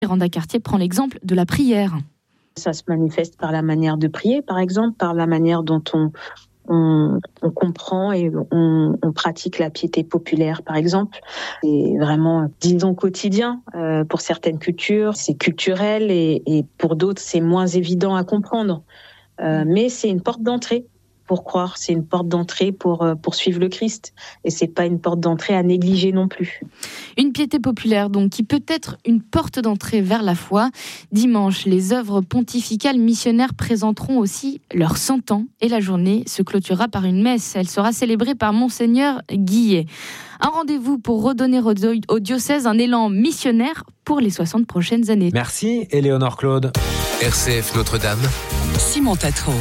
Randa Cartier prend l'exemple de la prière. Ça se manifeste par la manière de prier, par exemple, par la manière dont on comprend et on pratique la piété populaire, par exemple. C'est vraiment, disons, quotidien. Pour certaines cultures, c'est culturel et pour d'autres, c'est moins évident à comprendre. Mais c'est une porte d'entrée pour croire, c'est une porte d'entrée pour suivre le Christ. Et c'est pas une porte d'entrée à négliger non plus. Une piété populaire, donc, qui peut être une porte d'entrée vers la foi. Dimanche, les œuvres pontificales missionnaires présenteront aussi leurs 100 ans et la journée se clôturera par une messe. Elle sera célébrée par Monseigneur Guillet. Un rendez-vous pour redonner au diocèse un élan missionnaire pour les 60 prochaines années. Merci, Éléonore Claude. RCF Notre-Dame, Simon Tatro.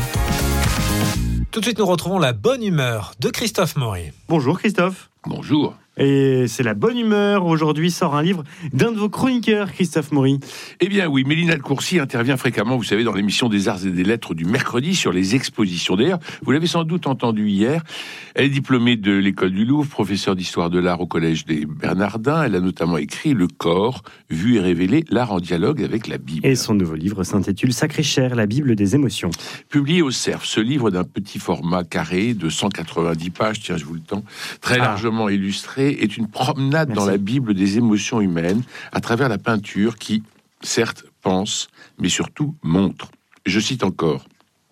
Tout de suite, nous retrouvons la bonne humeur de Christophe Maury. Bonjour Christophe. Bonjour. Et c'est la bonne humeur. Aujourd'hui sort un livre d'un de vos chroniqueurs, Christophe Maury. Eh bien oui, Mélina de Courcy intervient fréquemment, vous savez, dans l'émission des Arts et des Lettres du mercredi sur les expositions. D'ailleurs, vous l'avez sans doute entendu hier, elle est diplômée de l'école du Louvre, professeure d'histoire de l'art au collège des Bernardins. Elle a notamment écrit Le corps, vu et révélé, l'art en dialogue avec la Bible. Et son nouveau livre s'intitule Sacré Cher, la Bible des émotions. Publié au Cerf, ce livre d'un petit format carré de 190 pages, tiens, je vous le tends, très largement illustré, est une promenade dans la Bible des émotions humaines à travers la peinture qui, certes, pense, mais surtout montre. Je cite encore.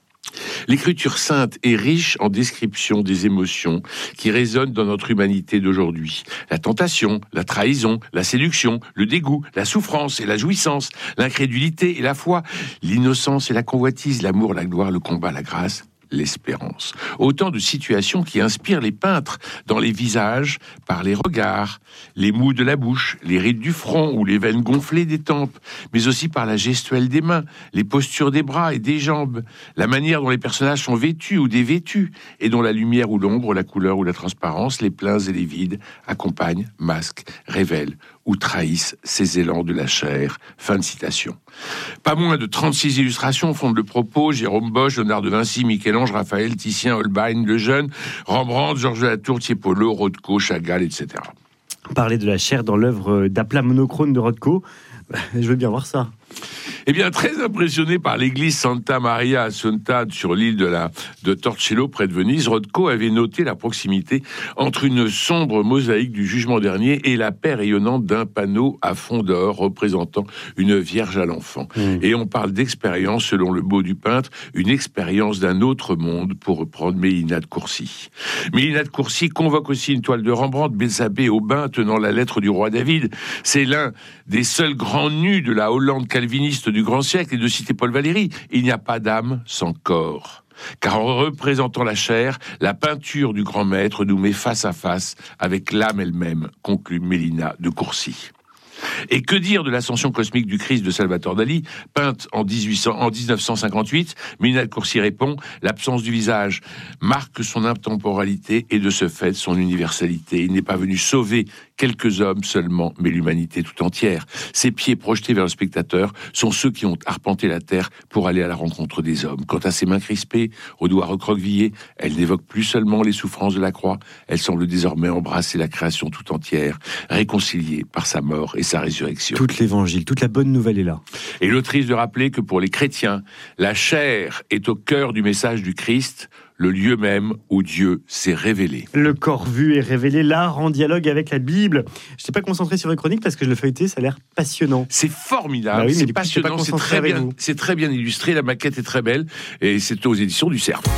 L'écriture sainte est riche en descriptions des émotions qui résonnent dans notre humanité d'aujourd'hui. La tentation, la trahison, la séduction, le dégoût, la souffrance et la jouissance, l'incrédulité et la foi, l'innocence et la convoitise, l'amour, la gloire, le combat, la grâce, l'espérance. Autant de situations qui inspirent les peintres dans les visages, par les regards, les mous de la bouche, les rides du front ou les veines gonflées des tempes, mais aussi par la gestuelle des mains, les postures des bras et des jambes, la manière dont les personnages sont vêtus ou dévêtus, et dont la lumière ou l'ombre, la couleur ou la transparence, les pleins et les vides, accompagnent, masquent, révèlent ou trahissent ces élans de la chair. Fin de citation. Pas moins de 36 illustrations fondent le propos. Jérôme Bosch, Léonard de Vinci, Michel-Ange, Raphaël, Titien, Holbein, Lejeune, Rembrandt, Georges de la Tour, Tiepolo, Rothko, Chagall, etc. Parler de la chair dans l'œuvre d'aplat monochrome de Rothko, je veux bien voir ça. Eh bien, très impressionné par l'église Santa Maria Assunta sur l'île de Torcello, près de Venise, Rothko avait noté la proximité entre une sombre mosaïque du Jugement dernier et la paix rayonnante d'un panneau à fond d'or représentant une Vierge à l'enfant. Et on parle d'expérience, selon le mot du peintre, une expérience d'un autre monde, pour reprendre Mélina de Courcy. Mélina de Courcy convoque aussi une toile de Rembrandt, Bélzabé au bain, tenant la lettre du roi David. C'est l'un des seuls grands nus de la Hollande calviniste du grand siècle, et de citer Paul Valéry, il n'y a pas d'âme sans corps. Car en représentant la chair, la peinture du grand maître nous met face à face avec l'âme elle-même, conclut Mélina de Courcy. Et que dire de l'ascension cosmique du Christ de Salvatore Dali, peinte en 1958? Mélina de Courcy répond: l'absence du visage marque son intemporalité et de ce fait son universalité. Il n'est pas venu sauver quelques hommes seulement, mais l'humanité tout entière. Ses pieds projetés vers le spectateur sont ceux qui ont arpenté la terre pour aller à la rencontre des hommes. Quant à ses mains crispées, aux doigts recroquevillés, elles n'évoquent plus seulement les souffrances de la croix, elles semblent désormais embrasser la création tout entière, réconciliée par sa mort et sa résurrection. Tout l'évangile, toute la bonne nouvelle est là. Et l'autrice de rappeler que pour les chrétiens, la chair est au cœur du message du Christ, le lieu même où Dieu s'est révélé. Le corps vu et révélé, l'art en dialogue avec la Bible. Je n'étais pas concentré sur votre chronique parce que je le feuilletais, ça a l'air passionnant. C'est formidable, oui, c'est passionnant, c'est très bien illustré, la maquette est très belle, et c'est aux éditions du Cerf.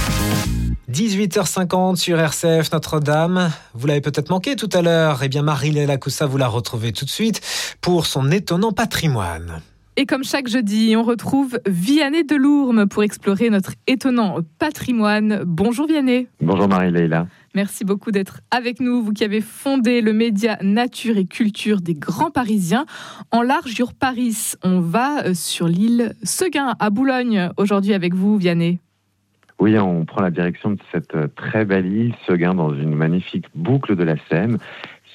18h50 sur RCF Notre-Dame. Vous l'avez peut-être manqué tout à l'heure. Eh bien, Marie-Léla Lacoussa, vous la retrouvez tout de suite pour son étonnant patrimoine. Et comme chaque jeudi, on retrouve Vianney Delourme pour explorer notre étonnant patrimoine. Bonjour Vianney. Bonjour Marie-Léla. Merci beaucoup d'être avec nous, vous qui avez fondé le média Nature et Culture des Grands Parisiens. En Largeur Paris, on va sur l'île Seguin à Boulogne aujourd'hui avec vous Vianney. Oui, on prend la direction de cette très belle île Seguin dans une magnifique boucle de la Seine.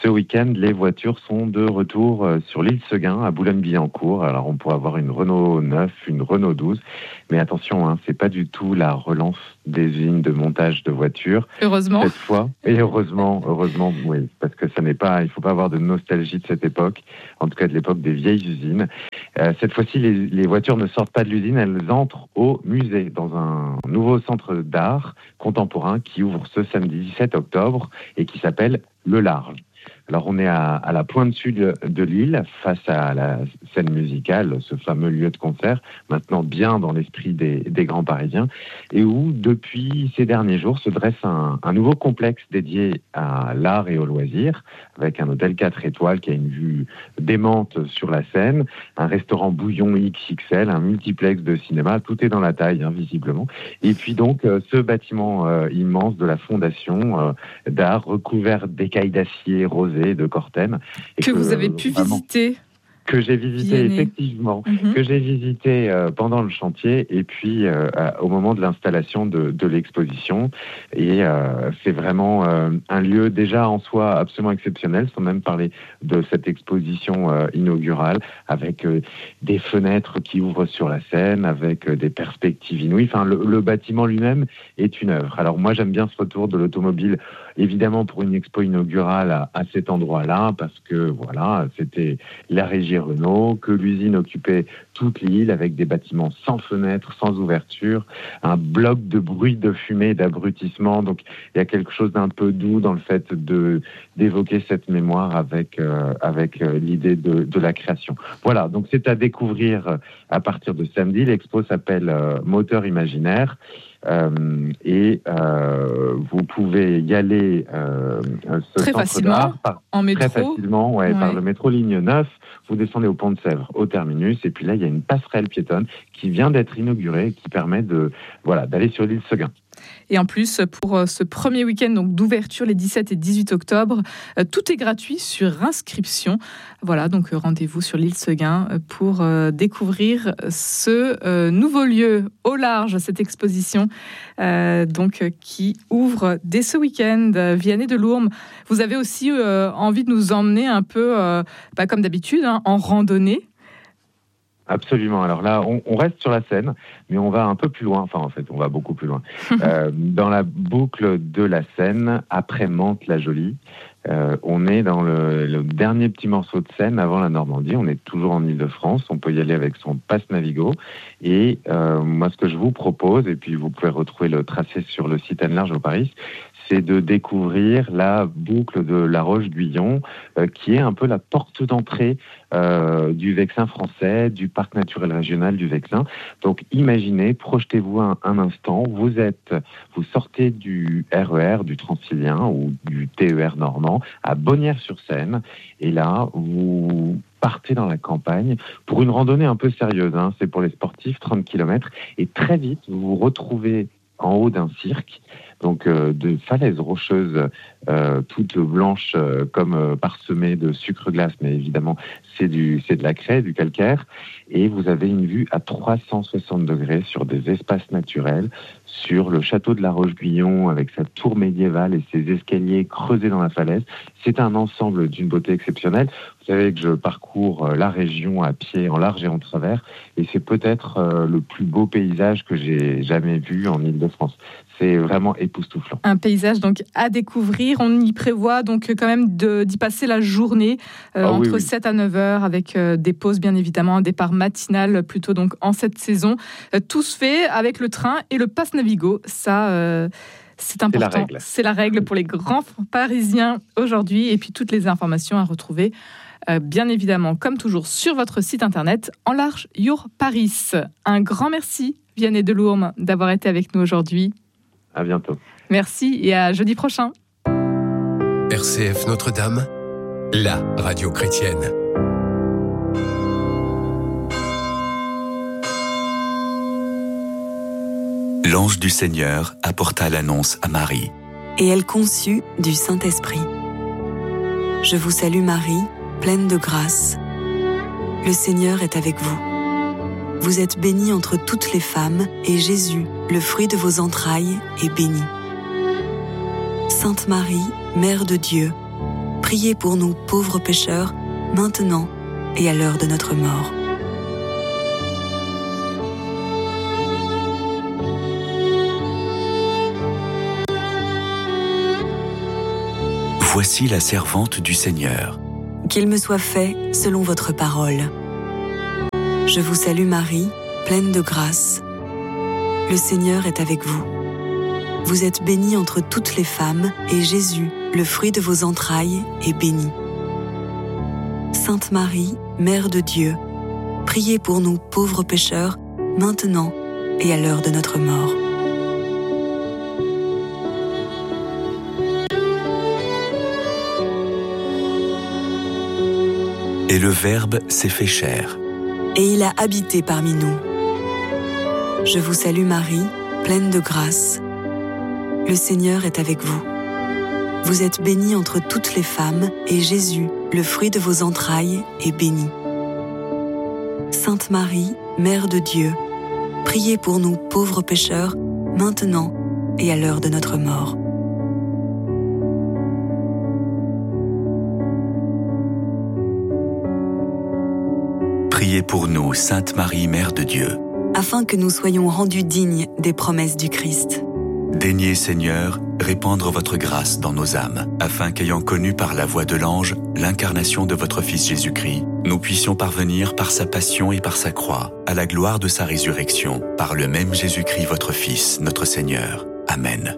ce week-end, les voitures sont de retour sur l'île Seguin, à Boulogne-Billancourt. Alors, on pourra avoir une Renault 9, une Renault 12. Mais attention, hein, c'est pas du tout la relance des usines de montage de voitures. Heureusement. Cette fois. Et heureusement, oui. Parce que il faut pas avoir de nostalgie de cette époque. En tout cas, de l'époque des vieilles usines. Cette fois-ci, les voitures ne sortent pas de l'usine, elles entrent au musée, dans un nouveau centre d'art contemporain qui ouvre ce samedi 17 octobre et qui s'appelle Le Large. Alors, on est à la pointe sud de l'île, face à la scène musicale, ce fameux lieu de concert, maintenant bien dans l'esprit des grands Parisiens, et où, depuis ces derniers jours, se dresse un nouveau complexe dédié à l'art et aux loisirs, avec un hôtel 4 étoiles qui a une vue démente sur la Seine, un restaurant bouillon XXL, un multiplex de cinéma, tout est dans la taille, hein, visiblement. Et puis donc, ce bâtiment immense de la Fondation d'art, recouvert d'écailles d'acier rosé, de Corten. Que vous avez pu visiter. Que j'ai visité, Vianney. effectivement, que j'ai visité pendant le chantier et puis au moment de l'installation de l'exposition. Et c'est vraiment un lieu déjà en soi absolument exceptionnel, sans même parler de cette exposition inaugurale, avec des fenêtres qui ouvrent sur la Seine, avec des perspectives inouïes. Enfin, le bâtiment lui-même est une œuvre. Alors moi, j'aime bien ce retour de l'automobile, évidemment pour une expo inaugurale à cet endroit-là, parce que voilà, c'était la régie Renault, que l'usine occupait toute l'île avec des bâtiments sans fenêtres, sans ouverture, un bloc de bruit, de fumée, d'abrutissement. Donc il y a quelque chose d'un peu doux dans le fait d'évoquer cette mémoire avec l'idée de la création. Voilà, donc c'est à découvrir à partir de samedi. L'expo s'appelle Moteur imaginaire. Vous pouvez y aller ce très centre facilement d'art en métro. Très facilement, par le métro ligne 9. Vous descendez au Pont de Sèvres, au terminus, et puis là, il y a une passerelle piétonne qui vient d'être inaugurée et qui permet d'aller sur l'île Seguin. Et en plus, pour ce premier week-end donc d'ouverture, les 17 et 18 octobre, tout est gratuit sur inscription. Voilà, donc rendez-vous sur l'île Seguin pour découvrir ce nouveau lieu au large, cette exposition qui ouvre dès ce week-end. Vianney Delourme, vous avez aussi envie de nous emmener un peu, comme d'habitude, en randonnée. Absolument. Alors là, on reste sur la Seine, mais on va un peu plus loin. Enfin, en fait, on va beaucoup plus loin. Dans la boucle de la Seine, après Mantes-la-Jolie, on est dans le dernier petit morceau de Seine avant la Normandie. On est toujours en Île-de-France. On peut y aller avec son pass Navigo. Et moi, ce que je vous propose, et puis vous pouvez retrouver le tracé sur le site Anne Large au Paris, c'est de découvrir la boucle de la Roche-Guyon, qui est un peu la porte d'entrée du Vexin français, du parc naturel régional du Vexin. Donc imaginez, projetez-vous un instant, vous sortez du RER, du Transilien ou du TER normand à Bonnières-sur-Seine, et là vous partez dans la campagne pour une randonnée un peu sérieuse, hein. C'est pour les sportifs, 30 km, et très vite vous vous retrouvez en haut d'un cirque, donc de falaises rocheuses toutes blanches comme parsemées de sucre glace, mais évidemment c'est de la craie, du calcaire, et vous avez une vue à 360 degrés sur des espaces naturels, sur le château de la Roche-Guyon avec sa tour médiévale et ses escaliers creusés dans la falaise. C'est un ensemble d'une beauté exceptionnelle. Vous savez que je parcours la région à pied en large et en travers, et c'est peut-être le plus beau paysage que j'ai jamais vu en Île-de-France. C'est vraiment époustouflant. Un paysage donc à découvrir. On y prévoit donc quand même d'y passer la journée entre 7 à 9 heures avec des pauses bien évidemment, un départ matinal plutôt donc en cette saison. Tout se fait avec le train et le pass Navigo. Ça, c'est important. C'est la règle pour les grands Parisiens aujourd'hui. Et puis toutes les informations à retrouver bien évidemment comme toujours sur votre site internet En Large Your Paris. Un grand merci Vianney Delourme d'avoir été avec nous aujourd'hui. À bientôt. Merci et à jeudi prochain. RCF Notre-Dame, la radio chrétienne. L'ange du Seigneur apporta l'annonce à Marie. Et elle conçut du Saint-Esprit. Je vous salue Marie, pleine de grâce. Le Seigneur est avec vous. Vous êtes bénie entre toutes les femmes, et Jésus, le fruit de vos entrailles, est béni. Sainte Marie, Mère de Dieu, priez pour nous pauvres pécheurs, maintenant et à l'heure de notre mort. Voici la servante du Seigneur. Qu'il me soit fait selon votre parole. Je vous salue Marie, pleine de grâce. Le Seigneur est avec vous. Vous êtes bénie entre toutes les femmes, et Jésus, le fruit de vos entrailles, est béni. Sainte Marie, Mère de Dieu, priez pour nous pauvres pécheurs, maintenant et à l'heure de notre mort. Et le Verbe s'est fait chair. Et il a habité parmi nous. Je vous salue Marie, pleine de grâce. Le Seigneur est avec vous. Vous êtes bénie entre toutes les femmes, et Jésus, le fruit de vos entrailles, est béni. Sainte Marie, Mère de Dieu, priez pour nous pauvres pécheurs, maintenant et à l'heure de notre mort. Priez pour nous, Sainte Marie, Mère de Dieu, afin que nous soyons rendus dignes des promesses du Christ. Daignez, Seigneur, répandre votre grâce dans nos âmes, afin qu'ayant connu par la voix de l'ange l'incarnation de votre Fils Jésus-Christ, nous puissions parvenir par sa passion et par sa croix à la gloire de sa résurrection, par le même Jésus-Christ votre Fils, notre Seigneur. Amen.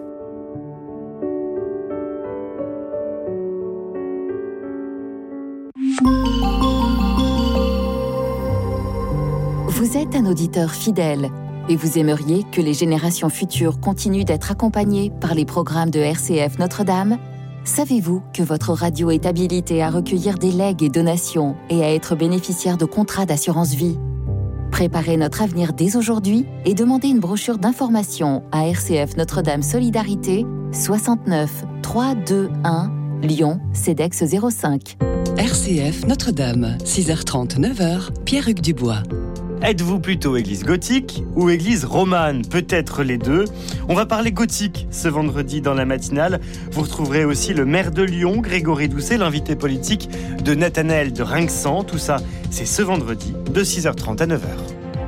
Vous êtes un auditeur fidèle et vous aimeriez que les générations futures continuent d'être accompagnées par les programmes de RCF Notre-Dame ? Savez-vous que votre radio est habilitée à recueillir des legs et donations et à être bénéficiaire de contrats d'assurance vie ? Préparez notre avenir dès aujourd'hui et demandez une brochure d'information à RCF Notre-Dame Solidarité, 69 321 Lyon, CEDEX 05. RCF Notre-Dame, 6h30, 9h, Pierre-Hugues Dubois. Êtes-vous plutôt église gothique ou église romane ? Peut-être les deux. On va parler gothique ce vendredi dans la matinale. Vous retrouverez aussi le maire de Lyon, Grégory Doucet, l'invité politique de Nathanaël de Rinxan. Tout ça, c'est ce vendredi de 6h30 à 9h.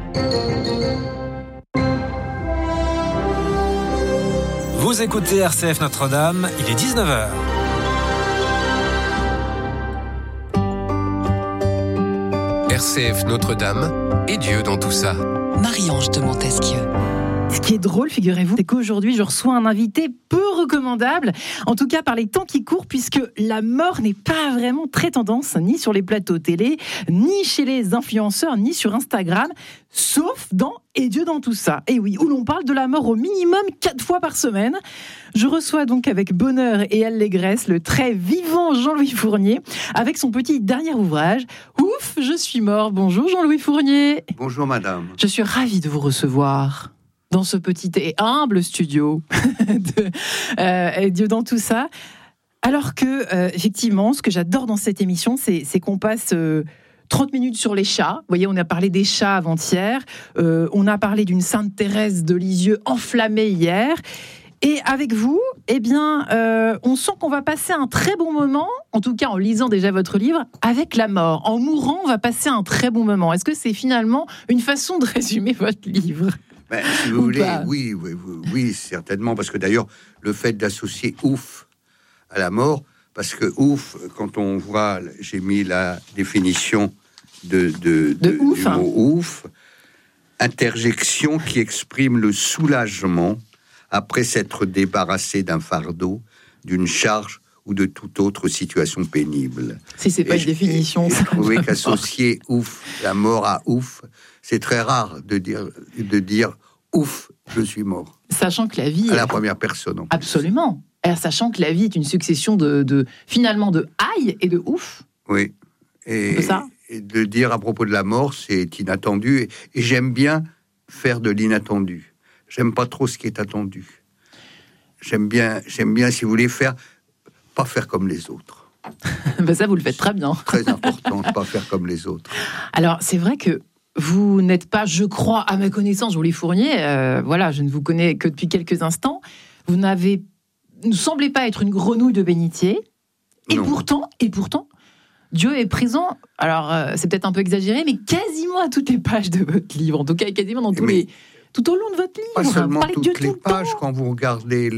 Vous écoutez RCF Notre-Dame, il est 19h. RCF Notre-Dame et Dieu dans tout ça. Marie-Ange de Montesquieu. Ce qui est drôle, figurez-vous, c'est qu'aujourd'hui, je reçois un invité peu recommandable, en tout cas par les temps qui courent, puisque la mort n'est pas vraiment très tendance, ni sur les plateaux télé, ni chez les influenceurs, ni sur Instagram, sauf dans Et Dieu dans tout ça. Et oui, où l'on parle de la mort au minimum 4 fois par semaine. Je reçois donc avec bonheur et allégresse le très vivant Jean-Louis Fournier, avec son petit dernier ouvrage, Ouf, je suis mort. Bonjour Jean-Louis Fournier. Bonjour madame. Je suis ravie de vous recevoir dans ce petit et humble studio de Dieu dans tout ça. Alors que, effectivement, ce que j'adore dans cette émission, c'est qu'on passe 30 minutes sur les chats. Vous voyez, on a parlé des chats avant-hier. On a parlé d'une Sainte Thérèse de Lisieux enflammée hier. Et avec vous, eh bien, on sent qu'on va passer un très bon moment, en tout cas en lisant déjà votre livre, avec la mort. En mourant, on va passer un très bon moment. Est-ce que c'est finalement une façon de résumer votre livre ? Ben, si vous voulez, oui, certainement, parce que d'ailleurs, le fait d'associer ouf à la mort, parce que ouf, quand on voit, j'ai mis la définition de ouf, du mot ouf, interjection qui exprime le soulagement après s'être débarrassé d'un fardeau, d'une charge ou de toute autre situation pénible. Si c'est pas une définition. Je trouvais qu'associer ouf, la mort à ouf, c'est très rare de dire ouf, je suis mort. Sachant que la vie... À la première personne. Absolument. Alors, sachant que la vie est une succession finalement de aïe et de ouf. Oui. Et de dire à propos de la mort, c'est inattendu. Et j'aime bien faire de l'inattendu. J'aime pas trop ce qui est attendu. J'aime bien, si vous voulez, pas faire comme les autres. Ben ça, vous le faites très bien. Très important de pas faire comme les autres. Alors, c'est vrai que vous n'êtes pas, je crois, à ma connaissance, Jean-Louis Fournier, voilà, je ne vous connais que depuis quelques instants. Vous ne semblez pas être une grenouille de bénitier. Et pourtant, Dieu est présent, alors c'est peut-être un peu exagéré, mais quasiment à toutes les pages de votre livre, en tout cas quasiment dans tout au long de votre livre. Pas seulement parlez de Dieu toutes les tout pages, le temps. quand vous regardez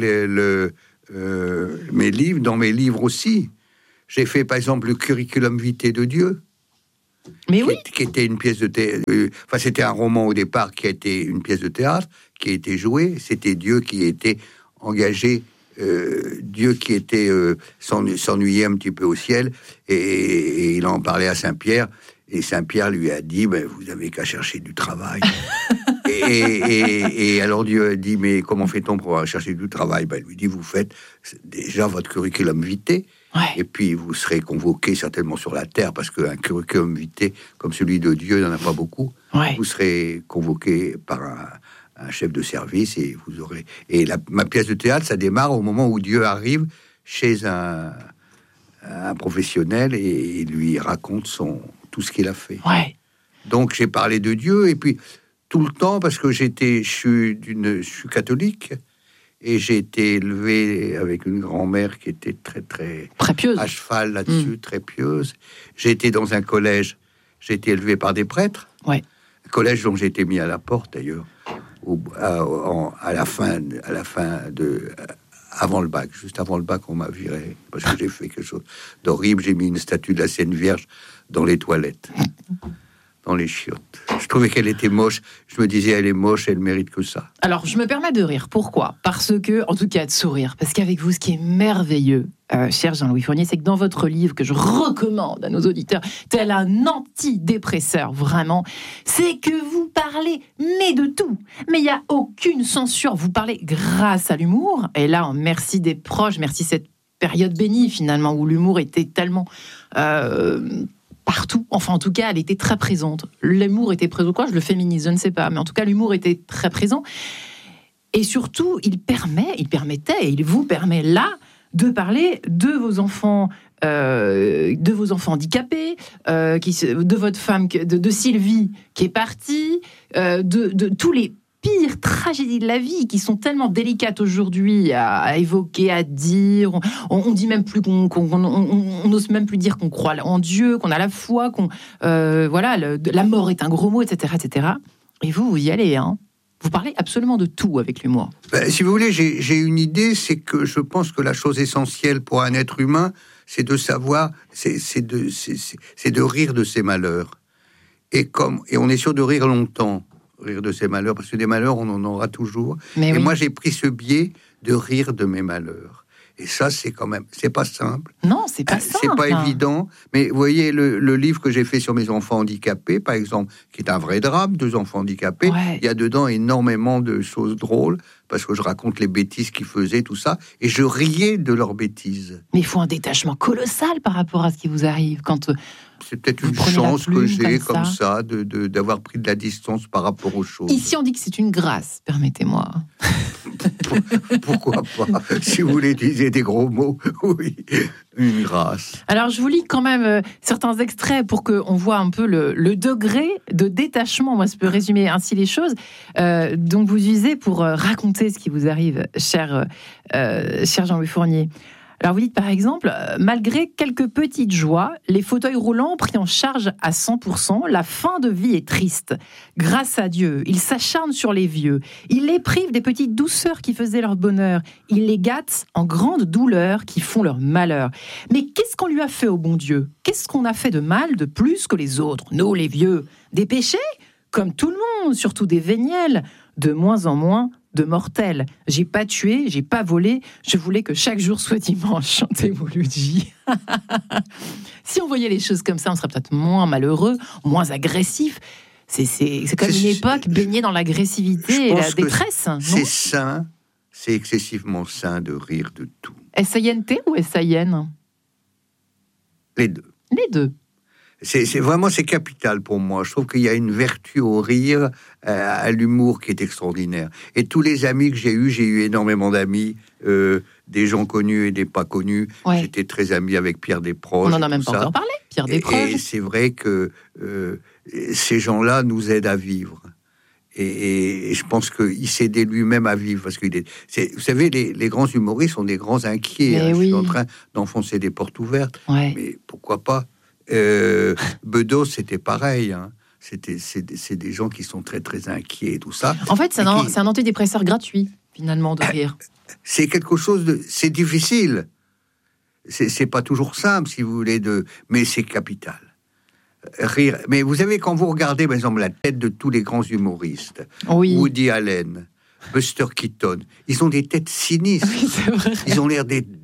mes livres, dans mes livres aussi, j'ai fait par exemple le curriculum vitae de Dieu. Mais oui. Qui était une pièce de théâtre. Enfin, c'était un roman au départ qui a été une pièce de théâtre, qui a été jouée. C'était Dieu qui était engagé, Dieu qui était s'ennuyait un petit peu au ciel, et il en parlait à Saint-Pierre. Et Saint-Pierre lui a dit, vous avez qu'à chercher du travail. et alors Dieu a dit, mais comment fait-on pour chercher du travail? Il lui dit, vous faites déjà votre curriculum vitae. Ouais. Et puis vous serez convoqué certainement sur la terre, parce qu'un curriculum vitae comme celui de Dieu, il n'en a pas beaucoup. Ouais. Vous serez convoqué par un chef de service, et vous aurez... Et ma pièce de théâtre, ça démarre au moment où Dieu arrive chez un professionnel et lui raconte tout ce qu'il a fait. Ouais. Donc j'ai parlé de Dieu, et puis tout le temps, parce que je suis catholique, et j'ai été élevé avec une grand-mère qui était très, très... pieuse. À cheval là-dessus, très pieuse. J'ai été dans un collège, j'ai été élevé par des prêtres. Ouais. Un collège dont j'ai été mis à la porte, d'ailleurs, à la fin de... avant le bac, juste avant le bac, on m'a viré, parce que j'ai fait quelque chose d'horrible. J'ai mis une statue de la Sainte Vierge dans les toilettes, dans les chiottes. Je trouvais qu'elle était moche. Je me disais, elle est moche, elle mérite que ça. Alors, je me permets de rire. Pourquoi ? Parce que, en tout cas, de sourire. Parce qu'avec vous, ce qui est merveilleux, cher Jean-Louis Fournier, c'est que dans votre livre, que je recommande à nos auditeurs, tel un antidépresseur, vraiment, c'est que vous parlez, mais de tout. Mais il n'y a aucune censure. Vous parlez grâce à l'humour. Et là, merci des proches, merci cette période bénie, finalement, où l'humour était tellement... partout, enfin en tout cas elle était très présente, l'humour était présent, quoi je le féminise, je ne sais pas, mais en tout cas l'humour était très présent, et surtout il permettait, et il vous permet là de parler de vos enfants handicapés, de votre femme, de Sylvie qui est partie, de tous les pires tragédies de la vie qui sont tellement délicates aujourd'hui à évoquer, à dire. On dit même plus on n'ose même plus dire qu'on croit en Dieu, qu'on a la foi, la mort est un gros mot, etc., etc. Et vous y allez, hein. Vous parlez absolument de tout avec l'humour. Si vous voulez, j'ai une idée, c'est que je pense que la chose essentielle pour un être humain, c'est de savoir, c'est de rire de ses malheurs. Et on est sûr de rire longtemps. Rire de ses malheurs, parce que des malheurs, on en aura toujours. Mais moi, j'ai pris ce biais de rire de mes malheurs. Et ça, c'est quand même... C'est pas simple. Non, c'est pas simple. C'est pas évident. Mais vous voyez, le livre que j'ai fait sur mes enfants handicapés, par exemple, qui est un vrai drame, 2 enfants handicapés, il y a dedans énormément de choses drôles, parce que je raconte les bêtises qu'ils faisaient, tout ça, et je riais de leurs bêtises. Mais il faut un détachement colossal par rapport à ce qui vous arrive, quand... C'est peut-être une chance que j'ai comme ça d'avoir pris de la distance par rapport aux choses. Ici, on dit que c'est une grâce, permettez-moi. Pourquoi pas? Si vous voulez utiliser des gros mots, oui, une grâce. Alors, je vous lis quand même certains extraits pour qu'on voit un peu le degré de détachement. Moi, je peux résumer ainsi les choses. Donc, vous usez pour raconter ce qui vous arrive, cher Jean-Louis Fournier. Alors vous dites par exemple, malgré quelques petites joies, les fauteuils roulants pris en charge à 100%, la fin de vie est triste. Grâce à Dieu, il s'acharne sur les vieux. Il les prive des petites douceurs qui faisaient leur bonheur. Il les gâte en grandes douleurs qui font leur malheur. Mais qu'est-ce qu'on lui a fait au bon Dieu ? Qu'est-ce qu'on a fait de mal de plus que les autres, nous les vieux ? Des péchés ? Comme tout le monde, surtout des véniels. De moins en moins de mortels. J'ai pas tué, j'ai pas volé, je voulais que chaque jour soit dimanche. Chantez-vous Luigi. Si on voyait les choses comme ça, on serait peut-être moins malheureux, moins agressif. C'est comme une époque baignée dans l'agressivité et la détresse. C'est sain, c'est excessivement sain de rire de tout. S-A-I-N-T ou S-A-I-N ? Les deux. Les deux. C'est vraiment, c'est capital pour moi. Je trouve qu'il y a une vertu au rire, à l'humour qui est extraordinaire. Et tous les amis que j'ai eu énormément d'amis, des gens connus et des pas connus. Ouais. J'étais très ami avec Pierre Desproges. On en a même pas encore parlé, Pierre Desproges. Et c'est vrai que ces gens-là nous aident à vivre. Et je pense qu'il s'est aidé lui-même à vivre. Parce vous savez, les grands humoristes sont des grands inquiets. Je suis en train d'enfoncer des portes ouvertes. Ouais. Mais pourquoi pas Bedos, c'était pareil. C'est des gens qui sont très, très inquiets et tout ça. En fait, c'est un antidépresseur gratuit, finalement, de rire. C'est quelque chose de... C'est difficile. C'est pas toujours simple, si vous voulez, mais c'est capital. Rire. Mais vous savez, quand vous regardez, par exemple, la tête de tous les grands humoristes, Woody Allen, Buster Keaton, ils ont des têtes sinistres. Oui, c'est vrai. Ils ont l'air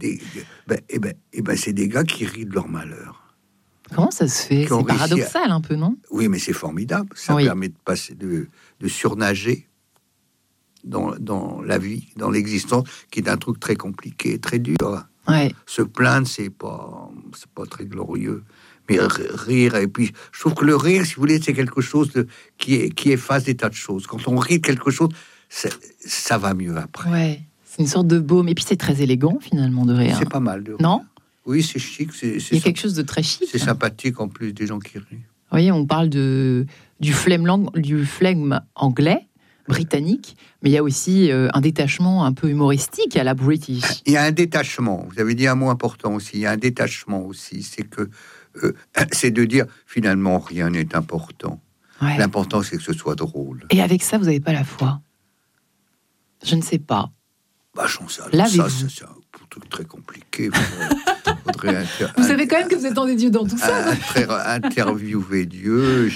c'est des gars qui rient de leur malheur. Comment ça se fait? C'est paradoxal un peu, non? Oui, mais c'est formidable. Ça permet de passer, de surnager dans la vie, dans l'existence, qui est un truc très compliqué, très dur. Ouais. Se plaindre, c'est pas très glorieux. Mais rire, et puis je trouve que le rire, si vous voulez, c'est quelque chose qui efface des tas de choses. Quand on rit de quelque chose, ça va mieux après. Ouais, c'est une sorte de baume. Et puis c'est très élégant finalement de rire. C'est pas mal de rire. Non? Oui, c'est chic. Il y a quelque chose de très chic. C'est sympathique en plus des gens qui rient. Vous voyez, on parle du flegme anglais, britannique, mais il y a aussi un détachement un peu humoristique à la British. Il y a un détachement. Vous avez dit un mot important aussi. Il y a un détachement aussi. C'est de dire finalement rien n'est important. Ouais. L'important c'est que ce soit drôle. Et avec ça, vous n'avez pas la foi? Je ne sais pas. J'en sais. Ça, c'est un truc très compliqué. Vous savez quand même que vous êtes en des dieux dans tout ça. Interviewer Dieu.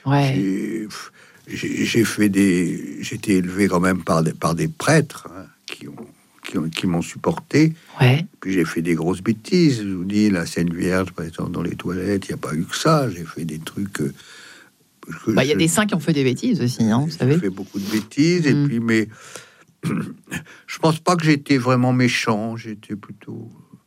J'ai été élevé quand même par des prêtres qui m'ont supporté. Ouais. Puis j'ai fait des grosses bêtises. Je vous dis, la Sainte Vierge, par exemple, dans les toilettes, il n'y a pas eu que ça. J'ai fait des trucs. Il y a des saints qui ont fait des bêtises aussi, vous savez. J'ai fait beaucoup de bêtises, et puis, mais je pense pas que j'étais vraiment méchant. J'étais plutôt.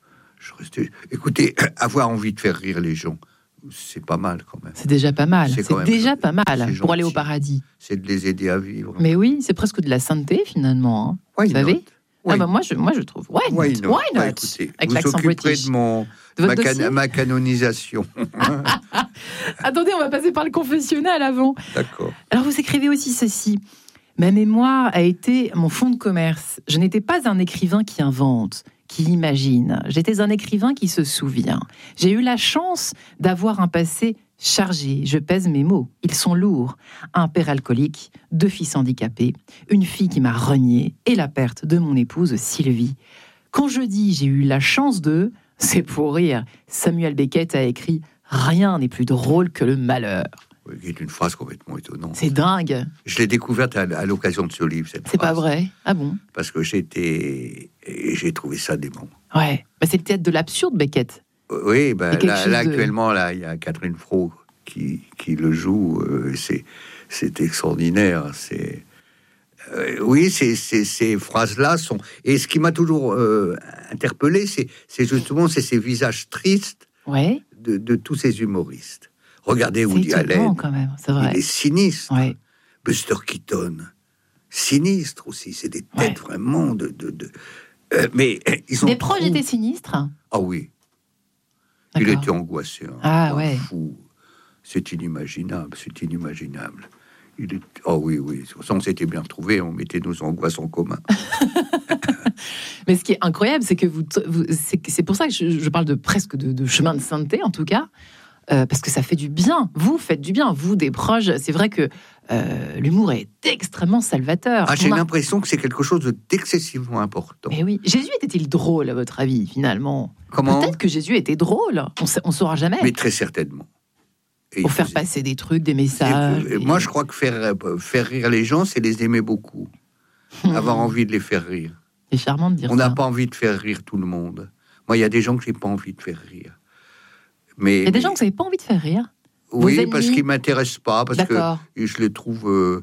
Écoutez, avoir envie de faire rire les gens, c'est pas mal quand même. C'est déjà pas mal. C'est déjà pas mal pour aller au paradis. C'est de les aider à vivre. Mais oui, c'est presque de la sainteté finalement. Vous savez. Moi je trouve. Why not? Écoutez, avec l'accent british. De ma canonisation. Attendez, on va passer par le confessionnal avant. D'accord. Alors vous écrivez aussi ceci. Ma mémoire a été mon fonds de commerce. Je n'étais pas un écrivain qui invente, qui imagine. J'étais un écrivain qui se souvient. J'ai eu la chance d'avoir un passé chargé. Je pèse mes mots. Ils sont lourds. Un père alcoolique, 2 fils handicapés, une fille qui m'a renié et la perte de mon épouse Sylvie. Quand je dis j'ai eu la chance de, c'est pour rire. Samuel Beckett a écrit « Rien n'est plus drôle que le malheur ». C'est une phrase complètement étonnante. C'est dingue. Je l'ai découverte à l'occasion de ce livre, cette phrase. C'est pas vrai? Ah bon? Parce que j'ai trouvé ça dément. Ouais, c'est le théâtre de l'absurde, Beckett. Oui, là actuellement, il y a Catherine Fro qui le joue. C'est extraordinaire. Oui, ces phrases-là sont... Et ce qui m'a toujours interpellé, c'est justement ces visages tristes de tous ces humoristes. Regardez Woody Allen, quand même, c'est vrai. Il est sinistre. Ouais. Buster Keaton, sinistre aussi. C'est des têtes vraiment mais ils ont des proches étaient sinistres. Ah oui. D'accord. Il était angoissé. Fou. C'est inimaginable. Oh oui. On s'était bien retrouvés. On mettait nos angoisses en commun. Mais ce qui est incroyable, c'est que c'est pour ça que je parle presque de chemin de sainteté, en tout cas. Parce que ça fait du bien. Vous faites du bien, vous, des proches. C'est vrai que l'humour est extrêmement salvateur. J'ai l'impression que c'est quelque chose d'excessivement important. Mais oui. Jésus était-il drôle, à votre avis, finalement? Comment? Peut-être que Jésus était drôle. On ne saura jamais. Mais très certainement. Pour faire passer des trucs, des messages. Moi, je crois que faire rire les gens, c'est les aimer beaucoup. Avoir envie de les faire rire. C'est charmant de dire ça. On n'a pas envie de faire rire tout le monde. Moi, il y a des gens que j'ai pas envie de faire rire. Il y a des gens que vous n'avez pas envie de faire rire? Oui, parce qu'ils ne m'intéressent pas, parce que je les trouve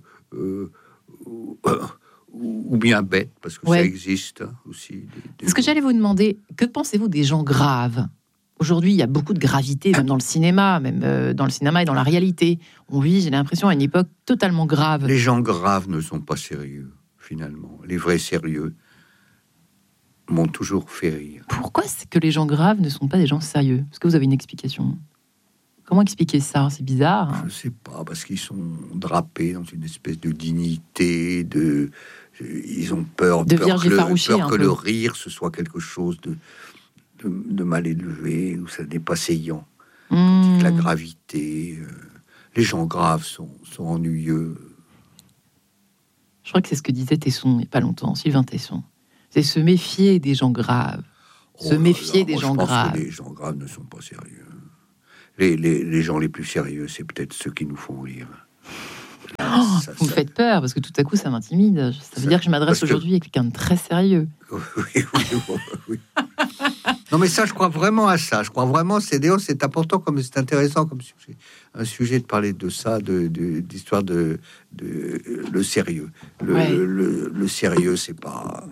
ou bien bêtes, parce que ça existe aussi. Ce que j'allais vous demander, que pensez-vous des gens graves? Aujourd'hui, il y a beaucoup de gravité, même dans le cinéma, et dans la réalité. On vit, j'ai l'impression, à une époque totalement grave. Les gens graves ne sont pas sérieux, finalement. Les vrais sérieux m'ont toujours fait rire. Pourquoi c'est que les gens graves ne sont pas des gens sérieux? Est-ce que vous avez une explication? Comment expliquer ça? C'est bizarre. Je ne sais pas, parce qu'ils sont drapés dans une espèce de dignité, ils ont peur que le rire ce soit quelque chose de mal élevé, ou ça n'est pas saillant. La gravité, les gens graves sont ennuyeux. Je crois que c'est ce que disait Tesson il n'y a pas longtemps, Sylvain Tesson. C'est se méfier des gens graves. Méfier des gens graves. Je pense que les gens graves ne sont pas sérieux. Les gens les plus sérieux, c'est peut-être ceux qui nous font rire. Vous me faites peur, parce que tout à coup, ça m'intimide. Ça veut dire que je m'adresse aujourd'hui à quelqu'un de très sérieux. Oui. Non, mais ça, je crois vraiment à ça. Je crois vraiment, c'est important, comme c'est intéressant comme sujet. Un sujet de parler de ça, d'histoire de le sérieux. Le sérieux, c'est pas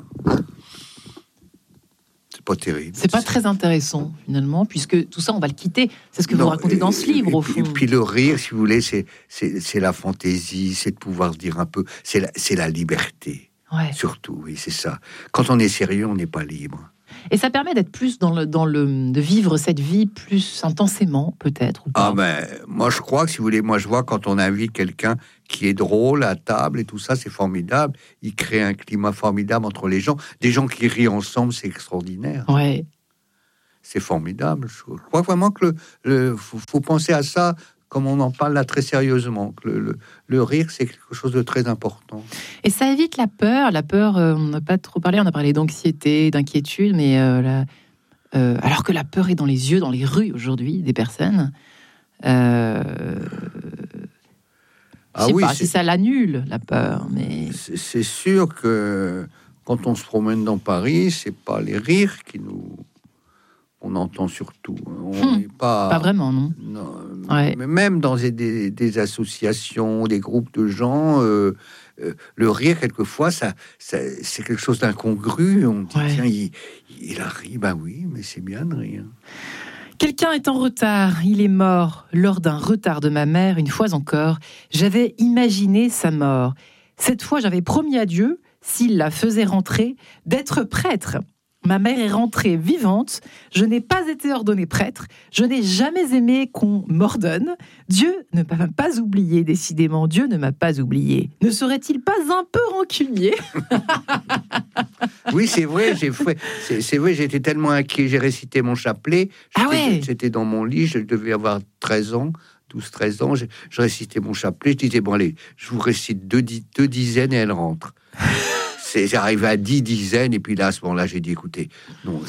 terrible. C'est pas très intéressant, finalement, puisque tout ça, on va le quitter. C'est ce que vous racontez dans ce livre, au fond. Et puis le rire, si vous voulez, c'est la fantaisie, c'est de pouvoir se dire un peu, c'est la liberté. Surtout, oui, c'est ça. Quand on est sérieux, on n'est pas libre. Et ça permet d'être plus de vivre cette vie plus intensément, peut-être, ou pas. Ah ben, moi je crois que, si vous voulez, je vois quand on invite quelqu'un qui est drôle à table et tout ça, c'est formidable. Il crée un climat formidable entre les gens. Des gens qui rient ensemble, c'est extraordinaire. Ouais. C'est formidable. Je crois vraiment que faut penser à ça, comme on en parle là très sérieusement. Que le rire, c'est quelque chose de très important. Et ça évite la peur. La peur, on n'a pas trop parlé. On a parlé d'anxiété, d'inquiétude, mais alors que la peur est dans les yeux, dans les rues aujourd'hui des personnes. Si ça l'annule, la peur. Mais c'est sûr que quand on se promène dans Paris, c'est pas les rires on entend surtout. On n'est pas vraiment, non. Mais même dans des associations, des groupes de gens, le rire, quelquefois, c'est quelque chose d'incongru. On dit, tiens, il a ri. Ben oui, mais c'est bien de rire. Quelqu'un est en retard, il est mort. Lors d'un retard de ma mère, une fois encore, j'avais imaginé sa mort. Cette fois, j'avais promis à Dieu, s'il la faisait rentrer, d'être prêtre. Ma mère est rentrée vivante, je n'ai pas été ordonné prêtre, je n'ai jamais aimé qu'on m'ordonne. Dieu ne m'a pas oublié, décidément, Dieu ne m'a pas oublié. Ne serait-il pas un peu rancunier? Oui, c'est vrai, c'est vrai, j'étais tellement inquiet, j'ai récité mon chapelet, j'étais dans mon lit, je devais avoir 13 ans, 12-13 ans, je récitais mon chapelet, je disais, bon allez, je vous récite deux dizaines et elle rentre. J'arrivais à 10 dizaines, et puis là, à ce moment-là, j'ai dit, écoutez, non,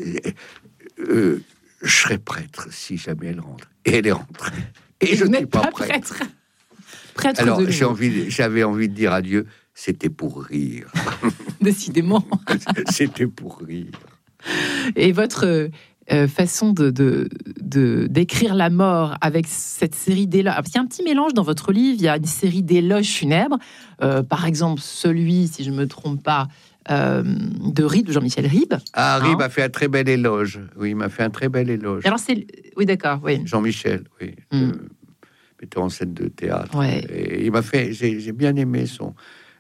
je serai prêtre si jamais elle rentre. Et elle est rentrée. Et je n'étais pas prêtre. Alors, j'avais envie de dire à Dieu, c'était pour rire. Décidément. C'était pour rire. Et votre façon d'écrire la mort avec cette série d'éloges. Il y a un petit mélange dans votre livre, il y a une série d'éloges funèbres. Par exemple, celui, si je ne me trompe pas, de Ribes, de Jean-Michel Ribes. Ah, Ribes a fait un très bel éloge. Oui, il m'a fait un très bel éloge. Alors, oui, d'accord, oui. Jean-Michel, oui. Metteur en scène de théâtre. Ouais. Et il m'a fait... J'ai bien aimé son...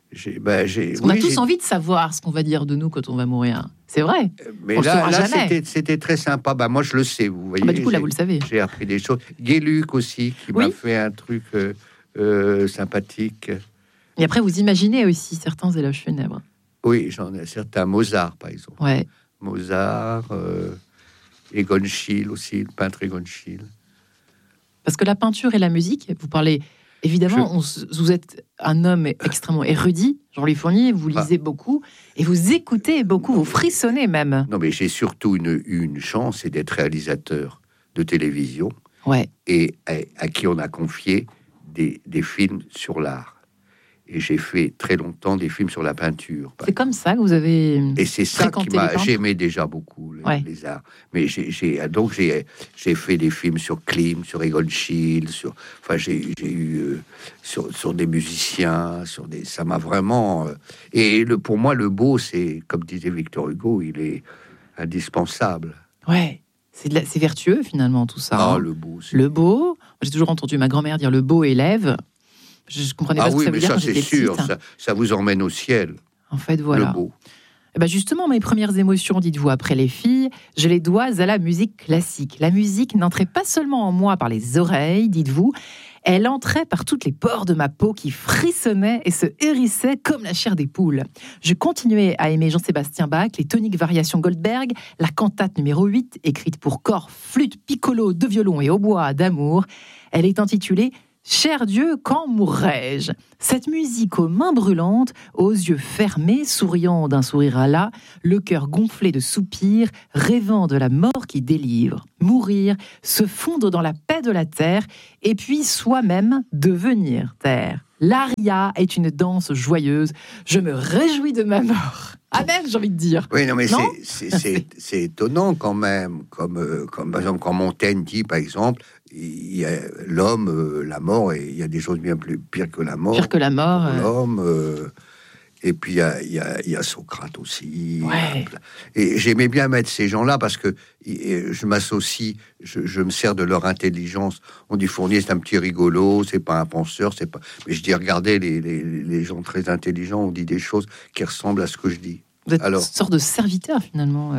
On a tous envie de savoir ce qu'on va dire de nous quand on va mourir. C'est vrai. Mais là c'était très sympa. Moi, je le sais, vous voyez. Du coup, là, vous le savez. J'ai appris des choses. Guéluc aussi, qui m'a fait un truc sympathique. Et après, vous imaginez aussi certains éloges funèbres. Oui, j'en ai certains. Mozart, par exemple. Ouais. Mozart, Egon Schiele aussi, le peintre Egon Schiele. Parce que la peinture et la musique, vous parlez... Évidemment, vous êtes un homme extrêmement érudit, Jean-Louis Fournier, vous lisez beaucoup, et vous écoutez beaucoup, vous frissonnez même. Non, mais j'ai surtout une chance, c'est d'être réalisateur de télévision, ouais. Et à qui on a confié des films sur l'art. Et j'ai fait très longtemps des films sur la peinture. C'est comme ça que vous avez... Et c'est ça qui m'a... J'aimais déjà beaucoup les arts. Mais j'ai fait des films sur Klimt, sur Egon Schiele, j'ai eu sur des musiciens, ça m'a vraiment... Et pour moi, le beau, c'est, comme disait Victor Hugo, il est indispensable. Ouais, c'est vertueux finalement tout ça. Ah, le beau. Le beau, j'ai toujours entendu ma grand-mère dire le beau élève. Je comprenais pas ce que ça veut dire. Ah oui, mais ça c'est sûr, ça vous emmène au ciel. En fait, voilà. Le beau. Eh ben justement, mes premières émotions, dites-vous, après les filles, je les dois à la musique classique. La musique n'entrait pas seulement en moi par les oreilles, dites-vous, elle entrait par toutes les pores de ma peau qui frissonnaient et se hérissaient comme la chair des poules. Je continuais à aimer Jean-Sébastien Bach, les toniques variations Goldberg, la cantate numéro 8, écrite pour corps, flûte, piccolo, deux violons et hautbois d'amour. Elle est intitulée « Cher Dieu, quand mourrai-je » Cette musique aux mains brûlantes, aux yeux fermés, souriant d'un sourire à la, le cœur gonflé de soupirs, rêvant de la mort qui délivre. Mourir, se fondre dans la paix de la terre, et puis soi-même devenir terre. L'aria est une danse joyeuse. Je me réjouis de ma mort. Amen, j'ai envie de dire. Oui, non, mais c'est étonnant quand même. Comme par exemple, quand Montaigne dit, par exemple, il y a l'homme, la mort, et il y a des choses bien plus pires que la mort. Pire que la mort. L'homme. Et puis il y a Socrate aussi. Ouais. Et j'aimais bien mettre ces gens-là parce que je m'associe, je me sers de leur intelligence. On dit Fournier, c'est un petit rigolo, c'est pas un penseur, c'est pas. Mais je dis, regardez les gens très intelligents, on dit des choses qui ressemblent à ce que je dis. Vous êtes une sorte de serviteur finalement.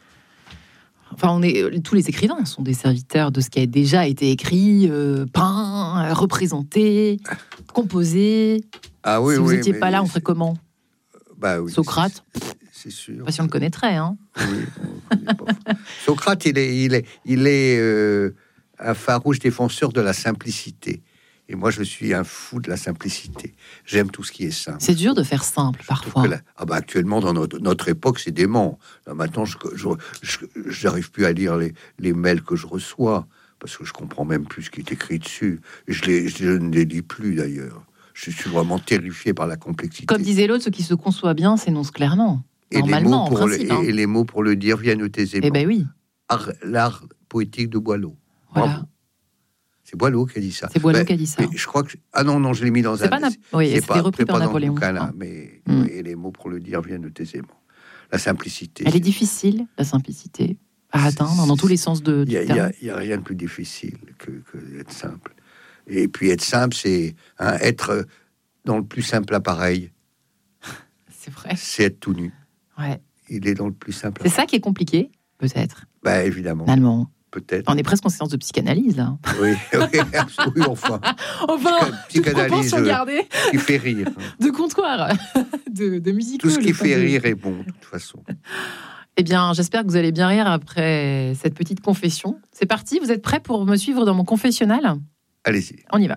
Enfin, tous les écrivains sont des serviteurs de ce qui a déjà été écrit, peint, représenté, composé. Ah oui, si vous oui, n'étiez pas là, on ferait comment? Bah oui, Socrate. C'est sûr. Pas si on le connaîtrait, hein. Oui, on connaît pas. Socrate, il est un farouche défenseur de la simplicité. Et moi, je suis un fou de la simplicité. J'aime tout ce qui est simple. C'est dur de faire simple, parfois. Actuellement, dans notre époque, c'est dément. Là, maintenant, je n'arrive plus à lire les mails que je reçois, parce que je comprends même plus ce qui est écrit dessus. Je ne les lis plus, d'ailleurs. Je suis vraiment terrifié par la complexité. Comme disait l'autre, ce qui se conçoit bien s'énonce clairement. Normalement, en principe. Et les mots pour le dire viennent aisément. Eh ben oui. L'art poétique de Boileau. Voilà. Bravo. C'est Boileau qui a dit ça. C'est Boileau qui a dit ça. Je crois que... Ah non, je l'ai mis dans c'est un... Oui, c'était repris par Napoléon. Mais et les mots pour le dire viennent aisément. La simplicité. Elle est difficile, la simplicité, à atteindre dans tous les sens du terme. Il n'y a rien de plus difficile que d'être simple. Et puis être simple, c'est être dans le plus simple appareil. C'est vrai. C'est être tout nu. Ouais. Il est dans le plus simple. C'est ça qui est compliqué, peut-être. Bah évidemment. Finalement. Peut-être. On est presque en séance de psychanalyse, là. Oui, enfin. Psychanalyse qui fait rire. De comptoir, de musique. Tout ce qui fait rire est bon, de toute façon. Eh bien, j'espère que vous allez bien rire après cette petite confession. C'est parti, vous êtes prêts pour me suivre dans mon confessionnal ? Allez-y. On y va.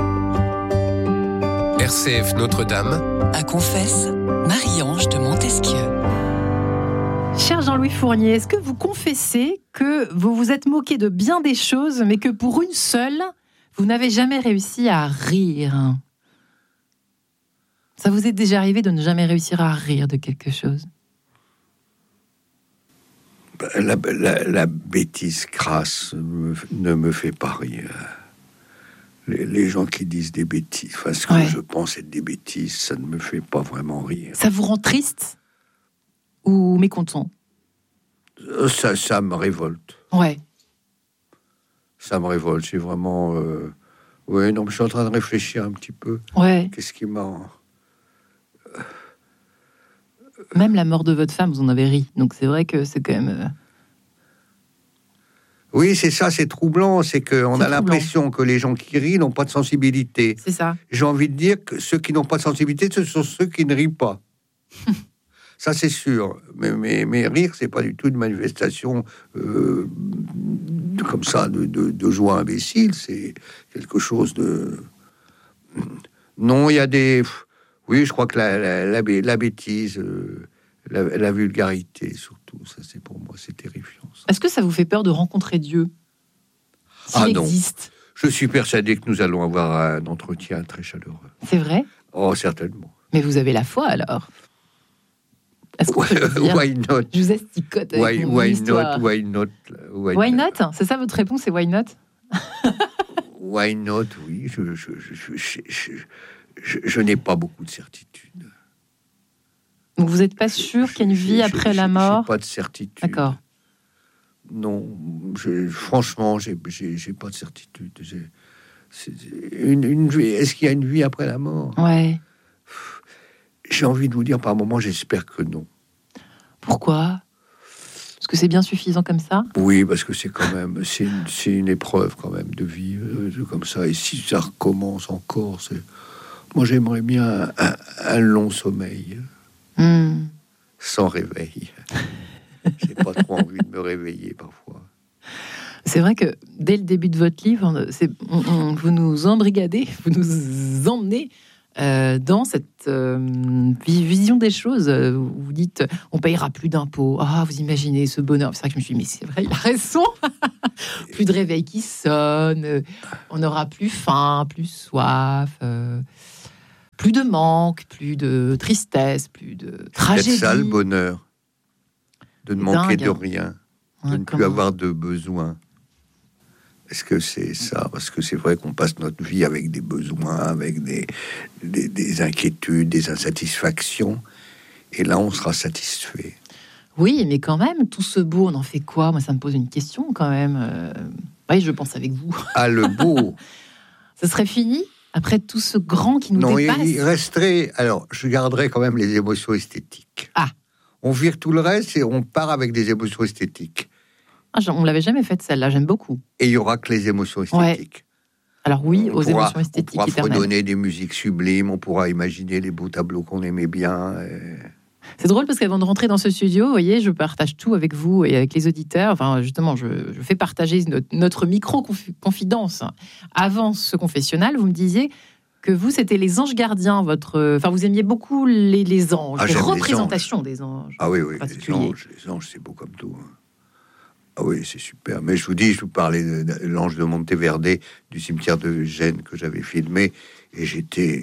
RCF Notre-Dame. À confesse, Marie-Ange de Montesquieu. Cher Jean-Louis Fournier, est-ce que vous confessez que vous vous êtes moqué de bien des choses, mais que pour une seule, vous n'avez jamais réussi à rire ? Ça vous est déjà arrivé de ne jamais réussir à rire de quelque chose ? La bêtise crasse ne me fait pas rire. Les gens qui disent des bêtises, enfin, ce que je pense être des bêtises, ça ne me fait pas vraiment rire. Ça vous rend triste ou mécontent ? Ça me révolte. Ouais. Ça me révolte. C'est vraiment... Ouais, non, mais je suis en train de réfléchir un petit peu. Ouais. Qu'est-ce qui m'a... Même la mort de votre femme, vous en avez ri. Donc c'est vrai que c'est quand même... Oui, c'est ça, c'est troublant. C'est qu'on a l'impression que les gens qui rient n'ont pas de sensibilité. C'est ça. J'ai envie de dire que ceux qui n'ont pas de sensibilité, ce sont ceux qui ne rient pas. Ça, c'est sûr. Mais rire, c'est pas du tout une manifestation comme ça de joie imbécile. C'est quelque chose de... Non, il y a des... Oui, je crois que la bêtise, la vulgarité, surtout, ça, c'est pour moi, c'est terrifiant. Ça. Est-ce que ça vous fait peur de rencontrer Dieu ? S'il existe ? Je suis persuadé que nous allons avoir un entretien très chaleureux. C'est vrai ? Oh, certainement. Mais vous avez la foi, alors ? Est-ce qu'on peut le dire ? Why not ? Je vous asticote avec mon histoire. Why not ? Why not ? C'est ça votre réponse, c'est why not ? Why not ? Oui, je n'ai pas beaucoup de certitude. Donc vous n'êtes pas sûr qu'il y a une vie après la mort ? Pas de certitude. D'accord. Non, franchement, j'ai pas de certitude. Est-ce qu'il y a une vie après la mort ? Ouais. J'ai envie de vous dire par moment, j'espère que non. Pourquoi ? Est-ce que c'est bien suffisant comme ça ? Oui, parce que c'est quand même, c'est une épreuve quand même de vivre comme ça. Et si ça recommence encore, moi j'aimerais bien un long sommeil, sans réveil. J'ai pas trop envie de me réveiller parfois. C'est vrai que dès le début de votre livre, vous nous embrigadez, vous nous emmenez dans cette vision des choses. Vous dites, on payera plus d'impôts. Ah, vous imaginez ce bonheur. C'est vrai que je me suis dit, mais c'est vrai, il a raison. Plus de réveil qui sonne. On n'aura plus faim, plus soif. Plus de manque, plus de tristesse, plus de tragédie. C'est ça le bonheur. De ne manquer de rien. De ne plus avoir de besoin. Est-ce que c'est ça ? Parce que c'est vrai qu'on passe notre vie avec des besoins, avec des inquiétudes, des insatisfactions. Et là, on sera satisfait. Oui, mais quand même, tout ce beau, on en fait quoi ? Moi, ça me pose une question quand même. Oui, je pense avec vous. Ah, le beau. Ça serait fini ? Après tout ce grand qui nous dépasse ? Non, il resterait... Alors, je garderais quand même les émotions esthétiques. Ah. On vire tout le reste et on part avec des émotions esthétiques. Ah, on l'avait jamais faite celle-là, j'aime beaucoup. Et il y aura que les émotions esthétiques. Ouais. Alors oui, émotions esthétiques. On pourra fredonner des musiques sublimes, on pourra imaginer les beaux tableaux qu'on aimait bien. C'est drôle parce qu'avant de rentrer dans ce studio, vous voyez, je partage tout avec vous et avec les auditeurs. Enfin, justement, je fais partager notre micro-confidence. Avant ce confessionnal, vous me disiez que vous, c'était les anges gardiens. Vous aimiez beaucoup les anges, les représentations des anges. Ah oui, les anges, c'est beau comme tout. Ah oui, c'est super. Mais je vous parlais de l'ange de Monteverde, du cimetière de Gênes que j'avais filmé, et j'étais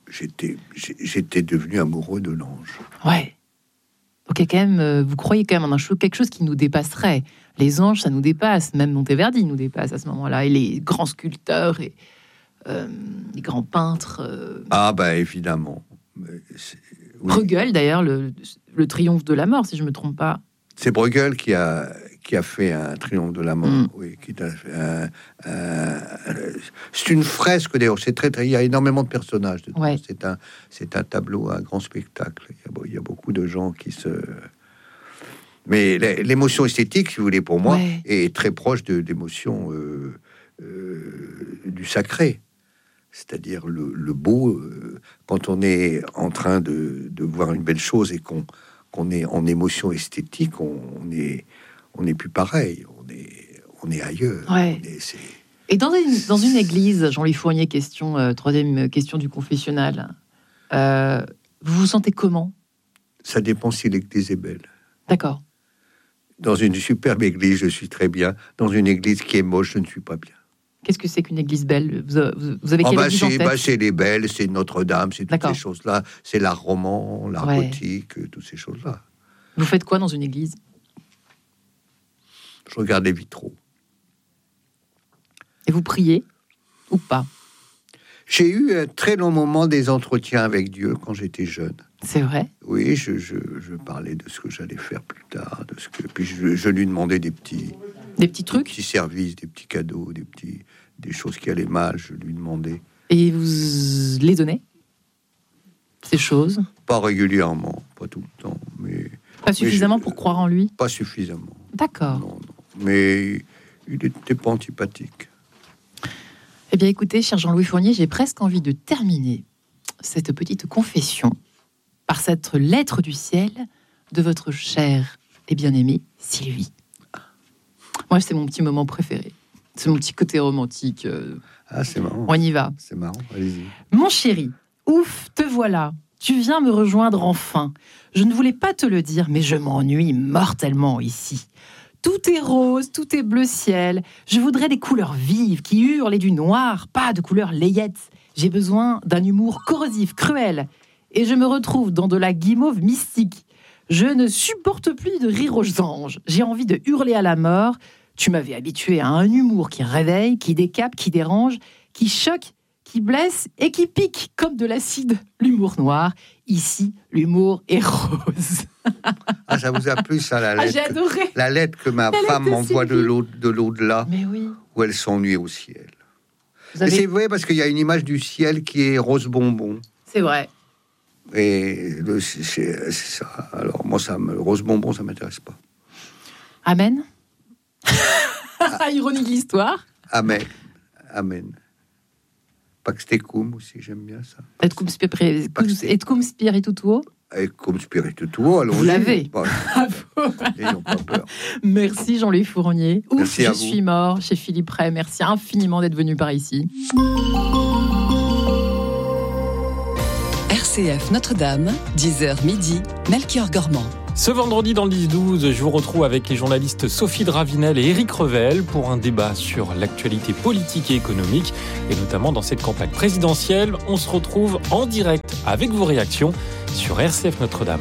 devenu amoureux de l'ange. Ouais. Donc quand même, vous croyez quand même en quelque chose qui nous dépasserait. Les anges, ça nous dépasse. Même Monteverde nous dépasse à ce moment-là. Et les grands sculpteurs et les grands peintres. Ah bah évidemment. Oui. Bruegel, d'ailleurs, le triomphe de la mort, si je me trompe pas. C'est Bruegel qui a fait un triomphe de la mort. Oui, c'est une fresque d'ailleurs. Il y a énormément de personnages dedans. Ouais. C'est un tableau, un grand spectacle. Il y a beaucoup de gens qui se. Mais l'émotion esthétique, si vous voulez, pour moi, est très proche de l'émotion du sacré. C'est-à-dire le beau. Quand on est en train de voir une belle chose et qu'on est en émotion esthétique, on n'est plus pareil, on est ailleurs. Ouais. Et dans une église, Jean-Louis Fournier, troisième question du confessionnal, vous vous sentez comment ? Ça dépend si l'église est belle. D'accord. Dans une superbe église, je suis très bien. Dans une église qui est moche, je ne suis pas bien. Qu'est-ce que c'est qu'une église belle ? Vous avez quelle église en tête ? C'est les belles, c'est Notre-Dame, c'est toutes ces choses-là. C'est l'art roman, l'art gothique, toutes ces choses-là. Vous faites quoi dans une église ? Je regarde les vitraux. Et vous priez ou pas ? J'ai eu un très long moment des entretiens avec Dieu quand j'étais jeune. C'est vrai ? Oui, je parlais de ce que j'allais faire plus tard, puis je lui demandais des petits trucs, des petits services, des petits cadeaux, des choses qui allaient mal. Je lui demandais. Et vous les donnez ? Ces choses ? Pas régulièrement, pas tout le temps, mais pas suffisamment pour croire en lui ? Pas suffisamment. D'accord. Non. Mais il était pas antipathique. Eh bien, écoutez, cher Jean-Louis Fournier, j'ai presque envie de terminer cette petite confession par cette lettre du ciel de votre chère et bien-aimée Sylvie. Moi, c'est mon petit moment préféré. C'est mon petit côté romantique. Ah, c'est marrant. On y va. C'est marrant, allez-y. Mon chéri, ouf, te voilà. Tu viens me rejoindre enfin. Je ne voulais pas te le dire, mais je m'ennuie mortellement ici. Tout est rose, tout est bleu ciel. Je voudrais des couleurs vives qui hurlent et du noir, pas de couleurs layettes. J'ai besoin d'un humour corrosif, cruel. Et je me retrouve dans de la guimauve mystique. Je ne supporte plus de rire aux anges. J'ai envie de hurler à la mort. Tu m'avais habitué à un humour qui réveille, qui décape, qui dérange, qui choque, qui blesse et qui pique comme de l'acide. L'humour noir. Ici, l'humour est rose. Ah, ça vous a plu, ça, la lettre? J'ai adoré. La lettre que ma femme m'envoie de l'au-delà, mais oui, où elle s'ennuie au ciel. Et c'est vrai, parce qu'il y a une image du ciel qui est rose bonbon. C'est vrai. Et c'est ça. Alors moi, le rose bonbon, ça m'intéresse pas. Amen. Ironie de l'histoire. Amen. Pax tecum aussi, j'aime bien ça. Et cum spirituo. Et cum spirituo, allons-y. Vous l'avez. Bon, n'ayons pas peur. Merci Jean-Louis Fournier. Merci à je suis mort chez Philippe Ray. Merci infiniment d'être venu par ici. RCF Notre-Dame, 10h midi, Melchior Gormand. Ce vendredi dans le 10-12, je vous retrouve avec les journalistes Sophie Dravinel et Éric Revel pour un débat sur l'actualité politique et économique, et notamment dans cette campagne présidentielle. On se retrouve en direct avec vos réactions sur RCF Notre-Dame.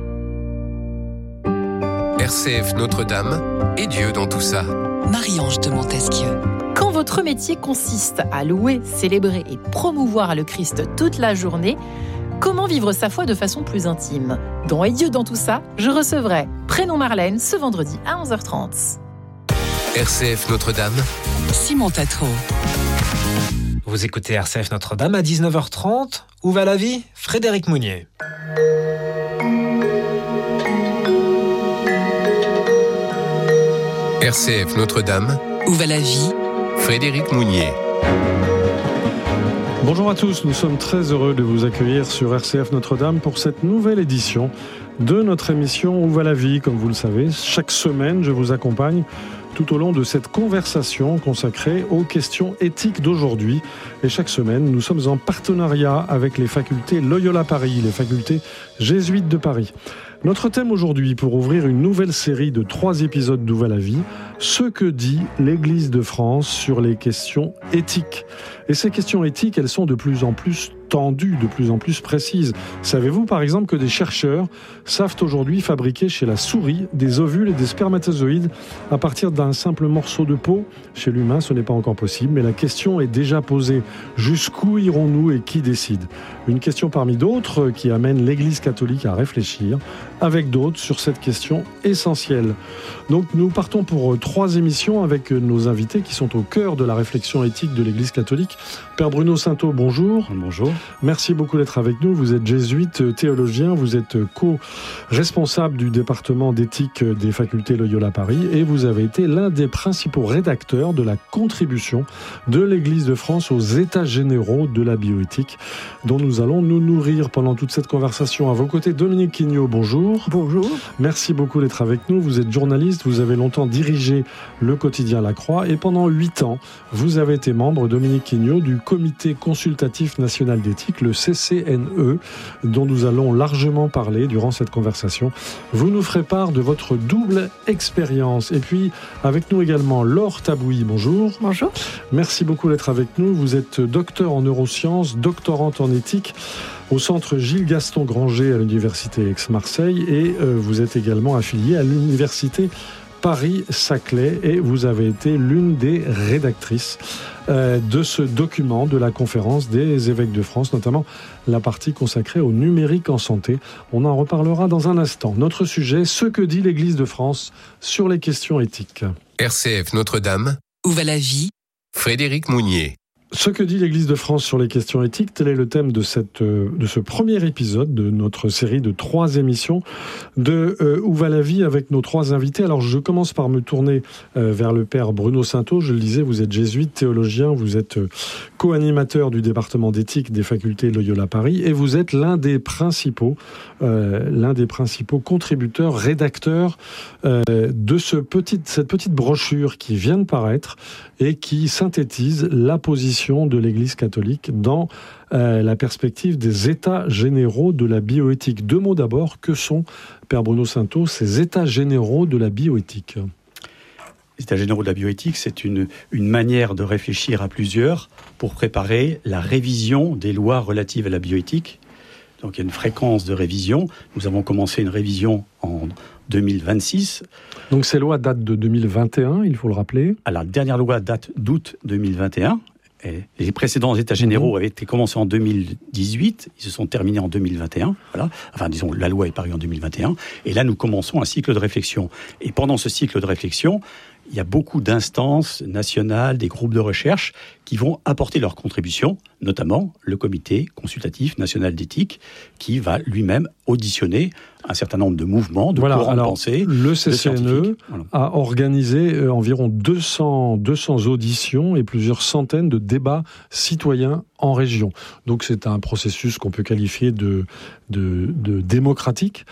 RCF Notre-Dame et Dieu dans tout ça. Marie-Ange de Montesquieu. Quand votre métier consiste à louer, célébrer et promouvoir le Christ toute la journée, comment vivre sa foi de façon plus intime ? Dans Et Dieu dans tout ça, je recevrai Prénom Marlène ce vendredi à 11h30. RCF Notre-Dame. Simon Tatro. Vous écoutez RCF Notre-Dame à 19h30. Où va la vie ? Frédéric Mounier. RCF Notre-Dame. Où va la vie ? Frédéric Mounier. Bonjour à tous, nous sommes très heureux de vous accueillir sur RCF Notre-Dame pour cette nouvelle édition de notre émission Où va la vie ? Comme vous le savez, chaque semaine, je vous accompagne tout au long de cette conversation consacrée aux questions éthiques d'aujourd'hui. Et chaque semaine, nous sommes en partenariat avec les facultés Loyola Paris, les facultés jésuites de Paris. Notre thème aujourd'hui, pour ouvrir une nouvelle série de 3 épisodes d'Où va la vie, ce que dit l'Église de France sur les questions éthiques. Et ces questions éthiques, elles sont de plus en plus tendues, de plus en plus précises. Savez-vous par exemple que des chercheurs savent aujourd'hui fabriquer chez la souris des ovules et des spermatozoïdes à partir d'un simple morceau de peau ? Chez l'humain, ce n'est pas encore possible, mais la question est déjà posée. Jusqu'où irons-nous et qui décide ? Une question parmi d'autres qui amène l'Église catholique à réfléchir avec d'autres sur cette question essentielle. Donc nous partons pour 3 émissions avec nos invités qui sont au cœur de la réflexion éthique de l'Église catholique. Père Bruno Sainteau, bonjour. Bonjour. Merci beaucoup d'être avec nous. Vous êtes jésuite, théologien, vous êtes co-responsable du département d'éthique des facultés Loyola Paris et vous avez été l'un des principaux rédacteurs de la contribution de l'Église de France aux États généraux de la bioéthique, dont nous allons nous nourrir pendant toute cette conversation. À vos côtés, Dominique Quignot, bonjour. Bonjour. Merci beaucoup d'être avec nous. Vous êtes journaliste, vous avez longtemps dirigé le quotidien La Croix et pendant 8 ans, vous avez été membre, Dominique Quignot, du Comité consultatif national d'éthique, le CCNE, dont nous allons largement parler durant cette conversation. Vous nous ferez part de votre double expérience. Et puis, avec nous également, Laure Tabouy, bonjour. Bonjour. Merci beaucoup d'être avec nous. Vous êtes docteur en neurosciences, doctorante en éthique au centre Gilles-Gaston Granger à l'université Aix-Marseille et vous êtes également affilié à l'université Paris-Saclay et vous avez été l'une des rédactrices de ce document de la conférence des évêques de France, notamment la partie consacrée au numérique en santé. On en reparlera dans un instant. Notre sujet, ce que dit l'Église de France sur les questions éthiques. RCF Notre-Dame. Où va la vie ? Frédéric Mounier. Ce que dit l'Église de France sur les questions éthiques, tel est le thème de ce premier épisode de notre série de 3 émissions de Où va la vie avec nos 3 invités. Alors je commence par me tourner vers le père Bruno Sainteau. Je le disais, vous êtes jésuite, théologien, vous êtes co-animateur du département d'éthique des facultés Loyola Paris et vous êtes l'un des principaux contributeurs, rédacteurs de cette petite brochure qui vient de paraître et qui synthétise la position de l'Église catholique dans la perspective des États généraux de la bioéthique. 2 mots d'abord, que sont, Père Bruno Sainteau, ces États généraux de la bioéthique ? Les États généraux de la bioéthique, c'est une manière de réfléchir à plusieurs pour préparer la révision des lois relatives à la bioéthique. Donc il y a une fréquence de révision. Nous avons commencé une révision en 2026. Donc ces lois datent de 2021, il faut le rappeler. La dernière loi date d'août 2021. Et les précédents États généraux avaient été commencés en 2018, ils se sont terminés en 2021. Voilà. Enfin, disons, la loi est parue en 2021. Et là, nous commençons un cycle de réflexion. Et pendant ce cycle de réflexion, il y a beaucoup d'instances nationales, des groupes de recherche qui vont apporter leur contribution, notamment le Comité consultatif national d'éthique, qui va lui-même auditionner un certain nombre de mouvements, de courants de pensée. Le CCNE a organisé environ 200 auditions et plusieurs centaines de débats citoyens en région. Donc c'est un processus qu'on peut qualifier de démocratique.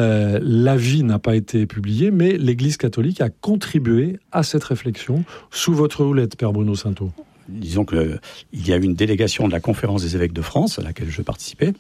L'avis n'a pas été publié, mais l'Église catholique a contribué à cette réflexion sous votre houlette, Père Bruno Sainteau. Disons qu'il y a eu une délégation de la Conférence des évêques de France, à laquelle je participais,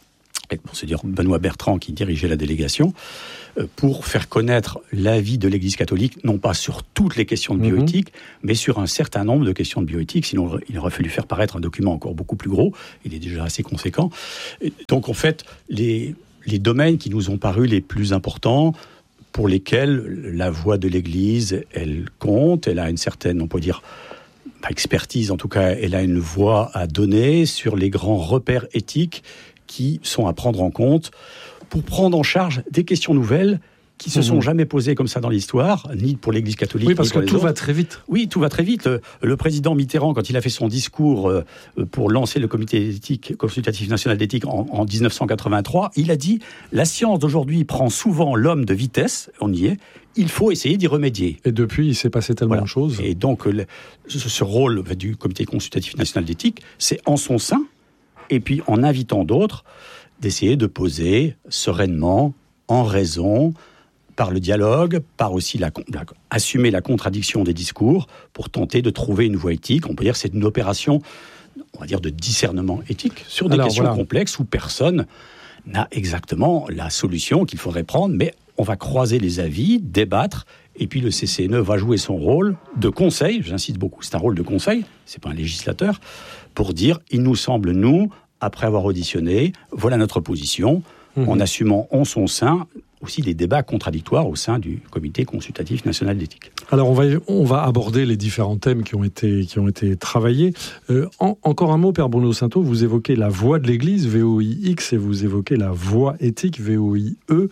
et pour se dire Benoît Bertrand qui dirigeait la délégation, pour faire connaître l'avis de l'Église catholique, non pas sur toutes les questions de bioéthique, mais sur un certain nombre de questions de bioéthique. Sinon, il aurait fallu faire paraître un document encore beaucoup plus gros. Il est déjà assez conséquent. Et donc, en fait, les domaines qui nous ont paru les plus importants, pour lesquels la voix de l'Église, elle compte, elle a une certaine, on peut dire, expertise, en tout cas, elle a une voix à donner sur les grands repères éthiques qui sont à prendre en compte pour prendre en charge des questions nouvelles qui se sont jamais posées comme ça dans l'histoire, ni pour l'Église catholique. Oui, parce ni pour que les tout autres. va très vite. Oui, tout va très vite. Le président Mitterrand, quand il a fait son discours pour lancer le Comité d'éthique, consultatif national d'éthique en 1983, il a dit « La science d'aujourd'hui prend souvent l'homme de vitesse », on y est, il faut essayer d'y remédier. Et depuis, il s'est passé tellement de choses. Et donc, ce rôle du Comité consultatif national d'éthique, c'est en son sein, et puis en invitant d'autres, d'essayer de poser sereinement, en raison, par le dialogue, par aussi assumer la contradiction des discours, pour tenter de trouver une voie éthique. On peut dire que c'est une opération, on va dire, de discernement éthique, sur des questions complexes où personne n'a exactement la solution qu'il faudrait prendre, mais on va croiser les avis, débattre, et puis le CCNE va jouer son rôle de conseil, j'insiste beaucoup, c'est un rôle de conseil, c'est pas un législateur, pour dire, il nous semble, nous, après avoir auditionné, voilà notre position, en assumant en son sein aussi des débats contradictoires au sein du Comité consultatif national d'éthique. Alors on va aborder les différents thèmes qui ont été travaillés. Encore un mot, Père Bruno Sainteau, vous évoquez la voix de l'Église, VOIX, et vous évoquez la voix éthique, VOIE.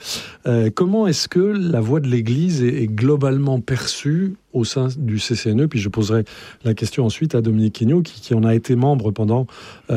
Comment est-ce que la voix de l'Église est globalement perçue au sein du CCNE? Puis je poserai la question ensuite à Dominique Quignot, qui en a été membre pendant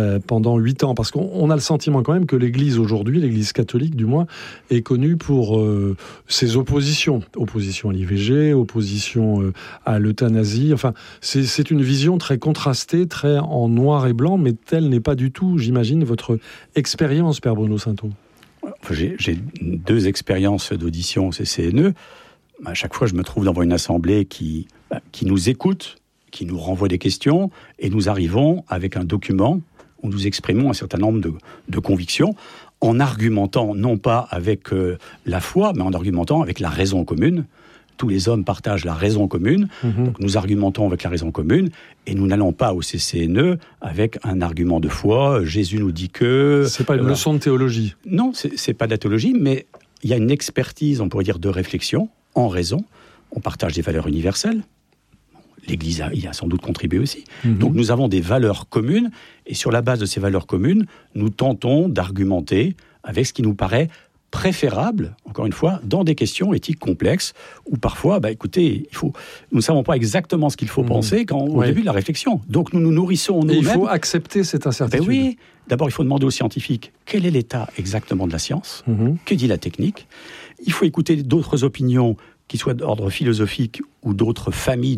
8 ans. Parce qu'on a le sentiment quand même que l'Église aujourd'hui, l'Église catholique du moins, est connue pour ses oppositions. Opposition à l'IVG, opposition à l'euthanasie. Enfin, c'est une vision très contrastée, très en noir et blanc, mais telle n'est pas du tout, j'imagine, votre expérience, Père Bruno Sainteau. J'ai 2 expériences d'audition au CCNE. À chaque fois, je me trouve devant une assemblée qui nous écoute, qui nous renvoie des questions, et nous arrivons avec un document où nous exprimons un certain nombre de convictions, en argumentant non pas avec la foi, mais en argumentant avec la raison commune. Tous les hommes partagent la raison commune, donc nous argumentons avec la raison commune, et nous n'allons pas au CCNE avec un argument de foi, Jésus nous dit que... C'est pas une leçon de théologie. Non, c'est pas de la théologie, mais il y a une expertise, on pourrait dire, de réflexion, en raison. On partage des valeurs universelles. L'Église y a sans doute contribué aussi. Donc nous avons des valeurs communes, et sur la base de ces valeurs communes, nous tentons d'argumenter avec ce qui nous paraît préférable, encore une fois, dans des questions éthiques complexes, où parfois, écoutez, nous ne savons pas exactement ce qu'il faut penser au début de la réflexion. Donc nous nous nourrissons nous-mêmes. Et il faut accepter cette incertitude. Oui, d'abord il faut demander aux scientifiques, quel est l'état exactement de la science? Que dit la technique? Il faut écouter d'autres opinions qui soient d'ordre philosophique ou d'autres familles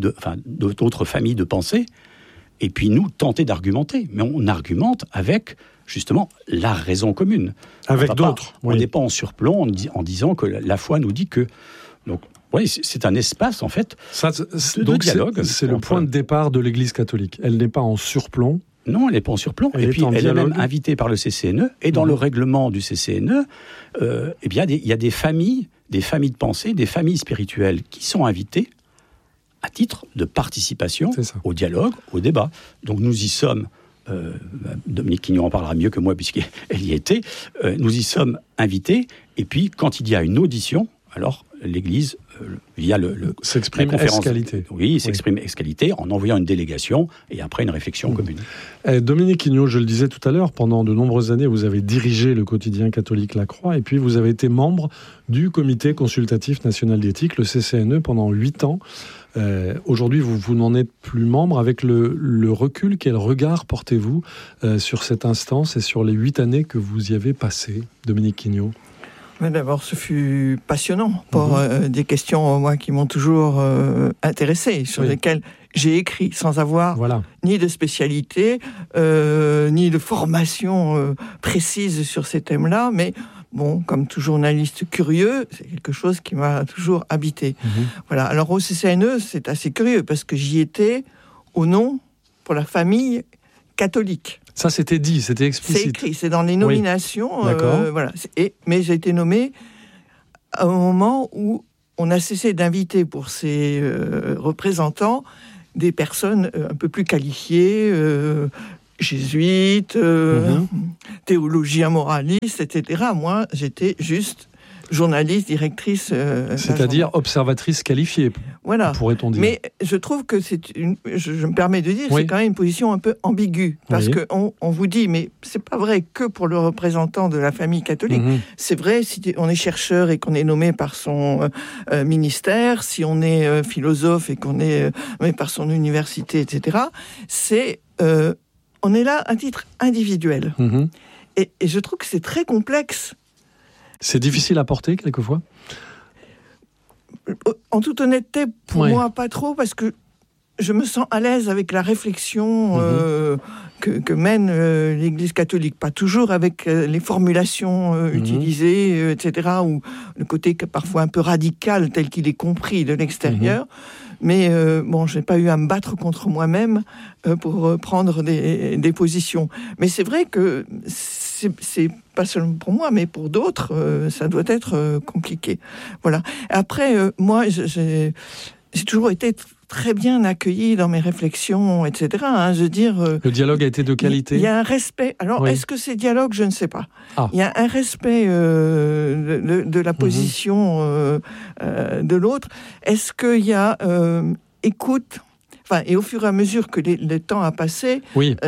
de pensée, et puis nous tenter d'argumenter. Mais on argumente avec, justement, la raison commune. Avec d'autres. On n'est pas en surplomb en disant que la foi nous dit que... Donc, oui, c'est un espace, en fait, de dialogue. C'est le point de départ de l'Église catholique. Elle n'est pas en surplomb. Non, elle n'est pas en surplomb. Et puis, elle est même invitée par le CCNE. Et dans le règlement du CCNE, il y a des familles de pensée, des familles spirituelles qui sont invitées à titre de participation au dialogue, au débat. Donc nous y sommes, Dominique Quignot en parlera mieux que moi puisqu'elle y était, nous y sommes invités, et puis quand il y a une audition, alors l'Église s'exprime ex-qualité. Oui, il s'exprime ex-qualité en envoyant une délégation et après une réflexion commune. Dominique Hignot, je le disais tout à l'heure, pendant de nombreuses années, vous avez dirigé le quotidien catholique La Croix et puis vous avez été membre du Comité consultatif national d'éthique, le CCNE, pendant 8 ans. Aujourd'hui, vous n'en êtes plus membre. Avec le recul, quel regard portez-vous sur cette instance et sur les 8 années que vous y avez passées, Dominique Hignot? D'abord, ce fut passionnant pour des questions, moi, qui m'ont toujours intéressé, sur lesquelles j'ai écrit sans avoir ni de spécialité, ni de formation précise sur ces thèmes-là, mais bon, comme tout journaliste curieux, c'est quelque chose qui m'a toujours habité. Voilà. Alors au CCNE, c'est assez curieux, parce que j'y étais au nom pour la famille catholique. Ça, c'était dit, c'était explicite. C'est écrit, c'est dans les nominations. Oui. D'accord. Voilà. Mais j'ai été nommé à un moment où on a cessé d'inviter pour ces représentants des personnes un peu plus qualifiées, jésuites, théologiens moralistes, etc. Moi, j'étais juste journaliste, directrice... c'est-à-dire observatrice qualifiée, pourrait-on dire. Mais je trouve que je me permets de dire, c'est quand même une position un peu ambiguë, parce qu'on vous dit, mais c'est pas vrai que pour le représentant de la famille catholique, c'est vrai si on est chercheur et qu'on est nommé par son ministère, si on est philosophe et qu'on est nommé par son université, etc., on est là à titre individuel. Et je trouve que c'est très complexe. C'est difficile à porter, quelquefois ? En toute honnêteté, pour moi, pas trop, parce que je me sens à l'aise avec la réflexion que mène l'Église catholique. Pas toujours avec les formulations utilisées, etc., ou le côté parfois un peu radical, tel qu'il est compris de l'extérieur. Mais je n'ai pas eu à me battre contre moi-même pour prendre des positions. Mais c'est vrai que c'est pas seulement pour moi, mais pour d'autres, ça doit être compliqué. Voilà. Après, moi, j'ai toujours été très bien accueilli dans mes réflexions, etc. Je veux dire... le dialogue a été de qualité. Il y a un respect. Alors, est-ce que c'est dialogue ? Je ne sais pas. Il y a un respect de la position de l'autre. Est-ce qu'il y a écoute ? Enfin, et au fur et à mesure que le temps a passé,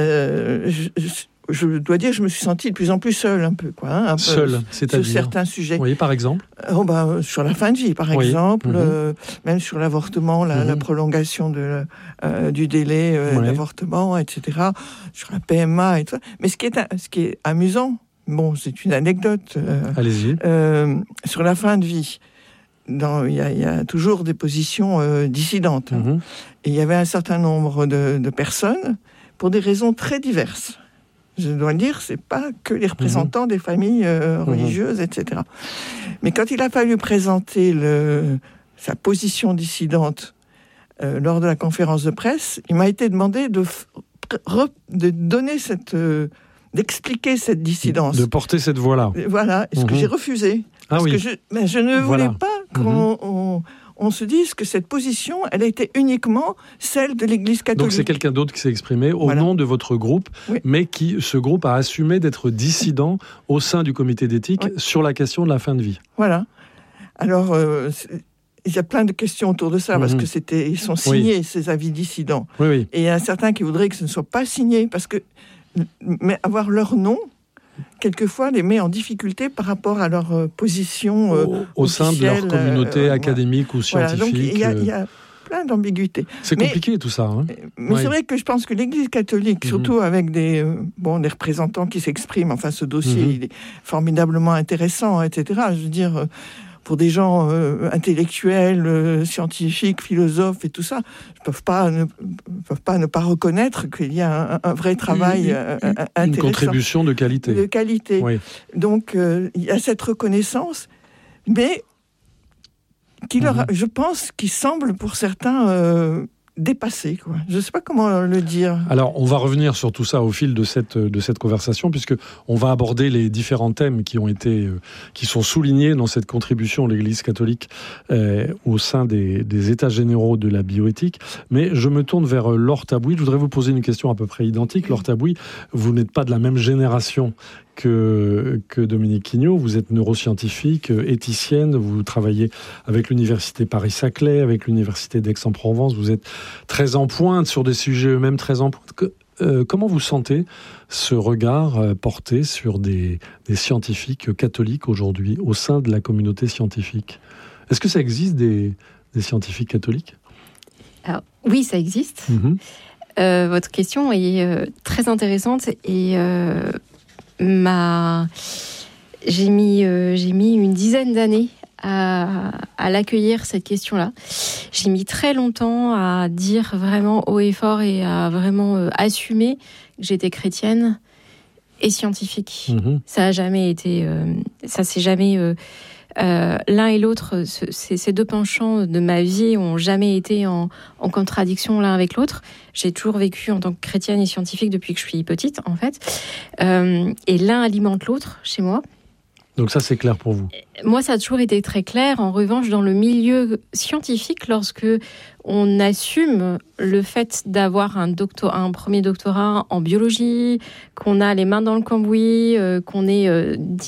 je dois dire que je me suis senti de plus en plus seul, un peu, un peu seul, c'est-à-dire sur certains sujets. Oui, par exemple. Sur la fin de vie, par exemple, même sur l'avortement, la prolongation du délai d'avortement, etc. Sur la PMA et tout ça. Mais ce qui est amusant, c'est une anecdote. Allez-y. Sur la fin de vie, il y a toujours des positions dissidentes. Et il y avait un certain nombre de personnes, pour des raisons très diverses. Je dois le dire, c'est pas que les représentants des familles religieuses, etc. Mais quand il a fallu présenter sa position dissidente lors de la conférence de presse, il m'a été demandé de donner d'expliquer cette dissidence. De porter cette voix-là. Voilà, ce que j'ai refusé. Parce que je ne voulais pas qu'on se dise que cette position, elle a été uniquement celle de l'Église catholique. Donc c'est quelqu'un d'autre qui s'est exprimé au nom de votre groupe, mais ce groupe a assumé d'être dissident au sein du comité d'éthique sur la question de la fin de vie. Voilà. Alors, il y a plein de questions autour de ça, parce que ils sont signés, ces avis dissidents. Et il y a certains qui voudraient que ce ne soit pas signé, parce que avoir leur nom, quelquefois, les met en difficulté par rapport à leur position au sein de leur communauté académique ou scientifique. Donc il y a plein d'ambiguïtés. C'est compliqué tout ça. Mais c'est vrai que je pense que l'Église catholique, surtout avec des représentants qui s'expriment, enfin ce dossier il est formidablement intéressant, etc. Je veux dire... pour des gens intellectuels, scientifiques, philosophes et tout ça, ne peuvent pas ne pas reconnaître qu'il y a un vrai travail intéressant. Une contribution de qualité. De qualité. Donc, il y a cette reconnaissance, mais je pense qu'il semble pour certains dépassé, quoi. Je ne sais pas comment le dire. Alors, on va revenir sur tout ça au fil de cette conversation, puisque on va aborder les différents thèmes qui sont soulignés dans cette contribution de l'Église catholique au sein des États généraux de la bioéthique. Mais je me tourne vers Laure Tabouy. Je voudrais vous poser une question à peu près identique. Laure Tabouy, vous n'êtes pas de la même génération que Dominique Quignot. Vous êtes neuroscientifique, éthicienne, vous travaillez avec l'Université Paris-Saclay, avec l'Université d'Aix-en-Provence. Vous êtes très en pointe sur des sujets eux-mêmes très en pointe. Comment vous sentez ce regard porté sur des scientifiques catholiques aujourd'hui au sein de la communauté scientifique ? Est-ce que ça existe des scientifiques catholiques ? Alors, oui, ça existe. Votre question est très intéressante et j'ai mis une dizaine d'années à l'accueillir, cette question-là. J'ai mis très longtemps à dire vraiment haut et fort et à vraiment assumer que j'étais chrétienne et scientifique. Ça a jamais été... ça s'est jamais... l'un et l'autre, ces deux penchants de ma vie ont jamais été en contradiction l'un avec l'autre. J'ai toujours vécu en tant que chrétienne et scientifique depuis que je suis petite, en fait. Et l'un alimente l'autre chez moi. Donc ça, c'est clair pour vous ? Moi, ça a toujours été très clair. En revanche, dans le milieu scientifique, lorsque on assume le fait d'avoir un premier doctorat en biologie, qu'on a les mains dans le cambouis, qu'on est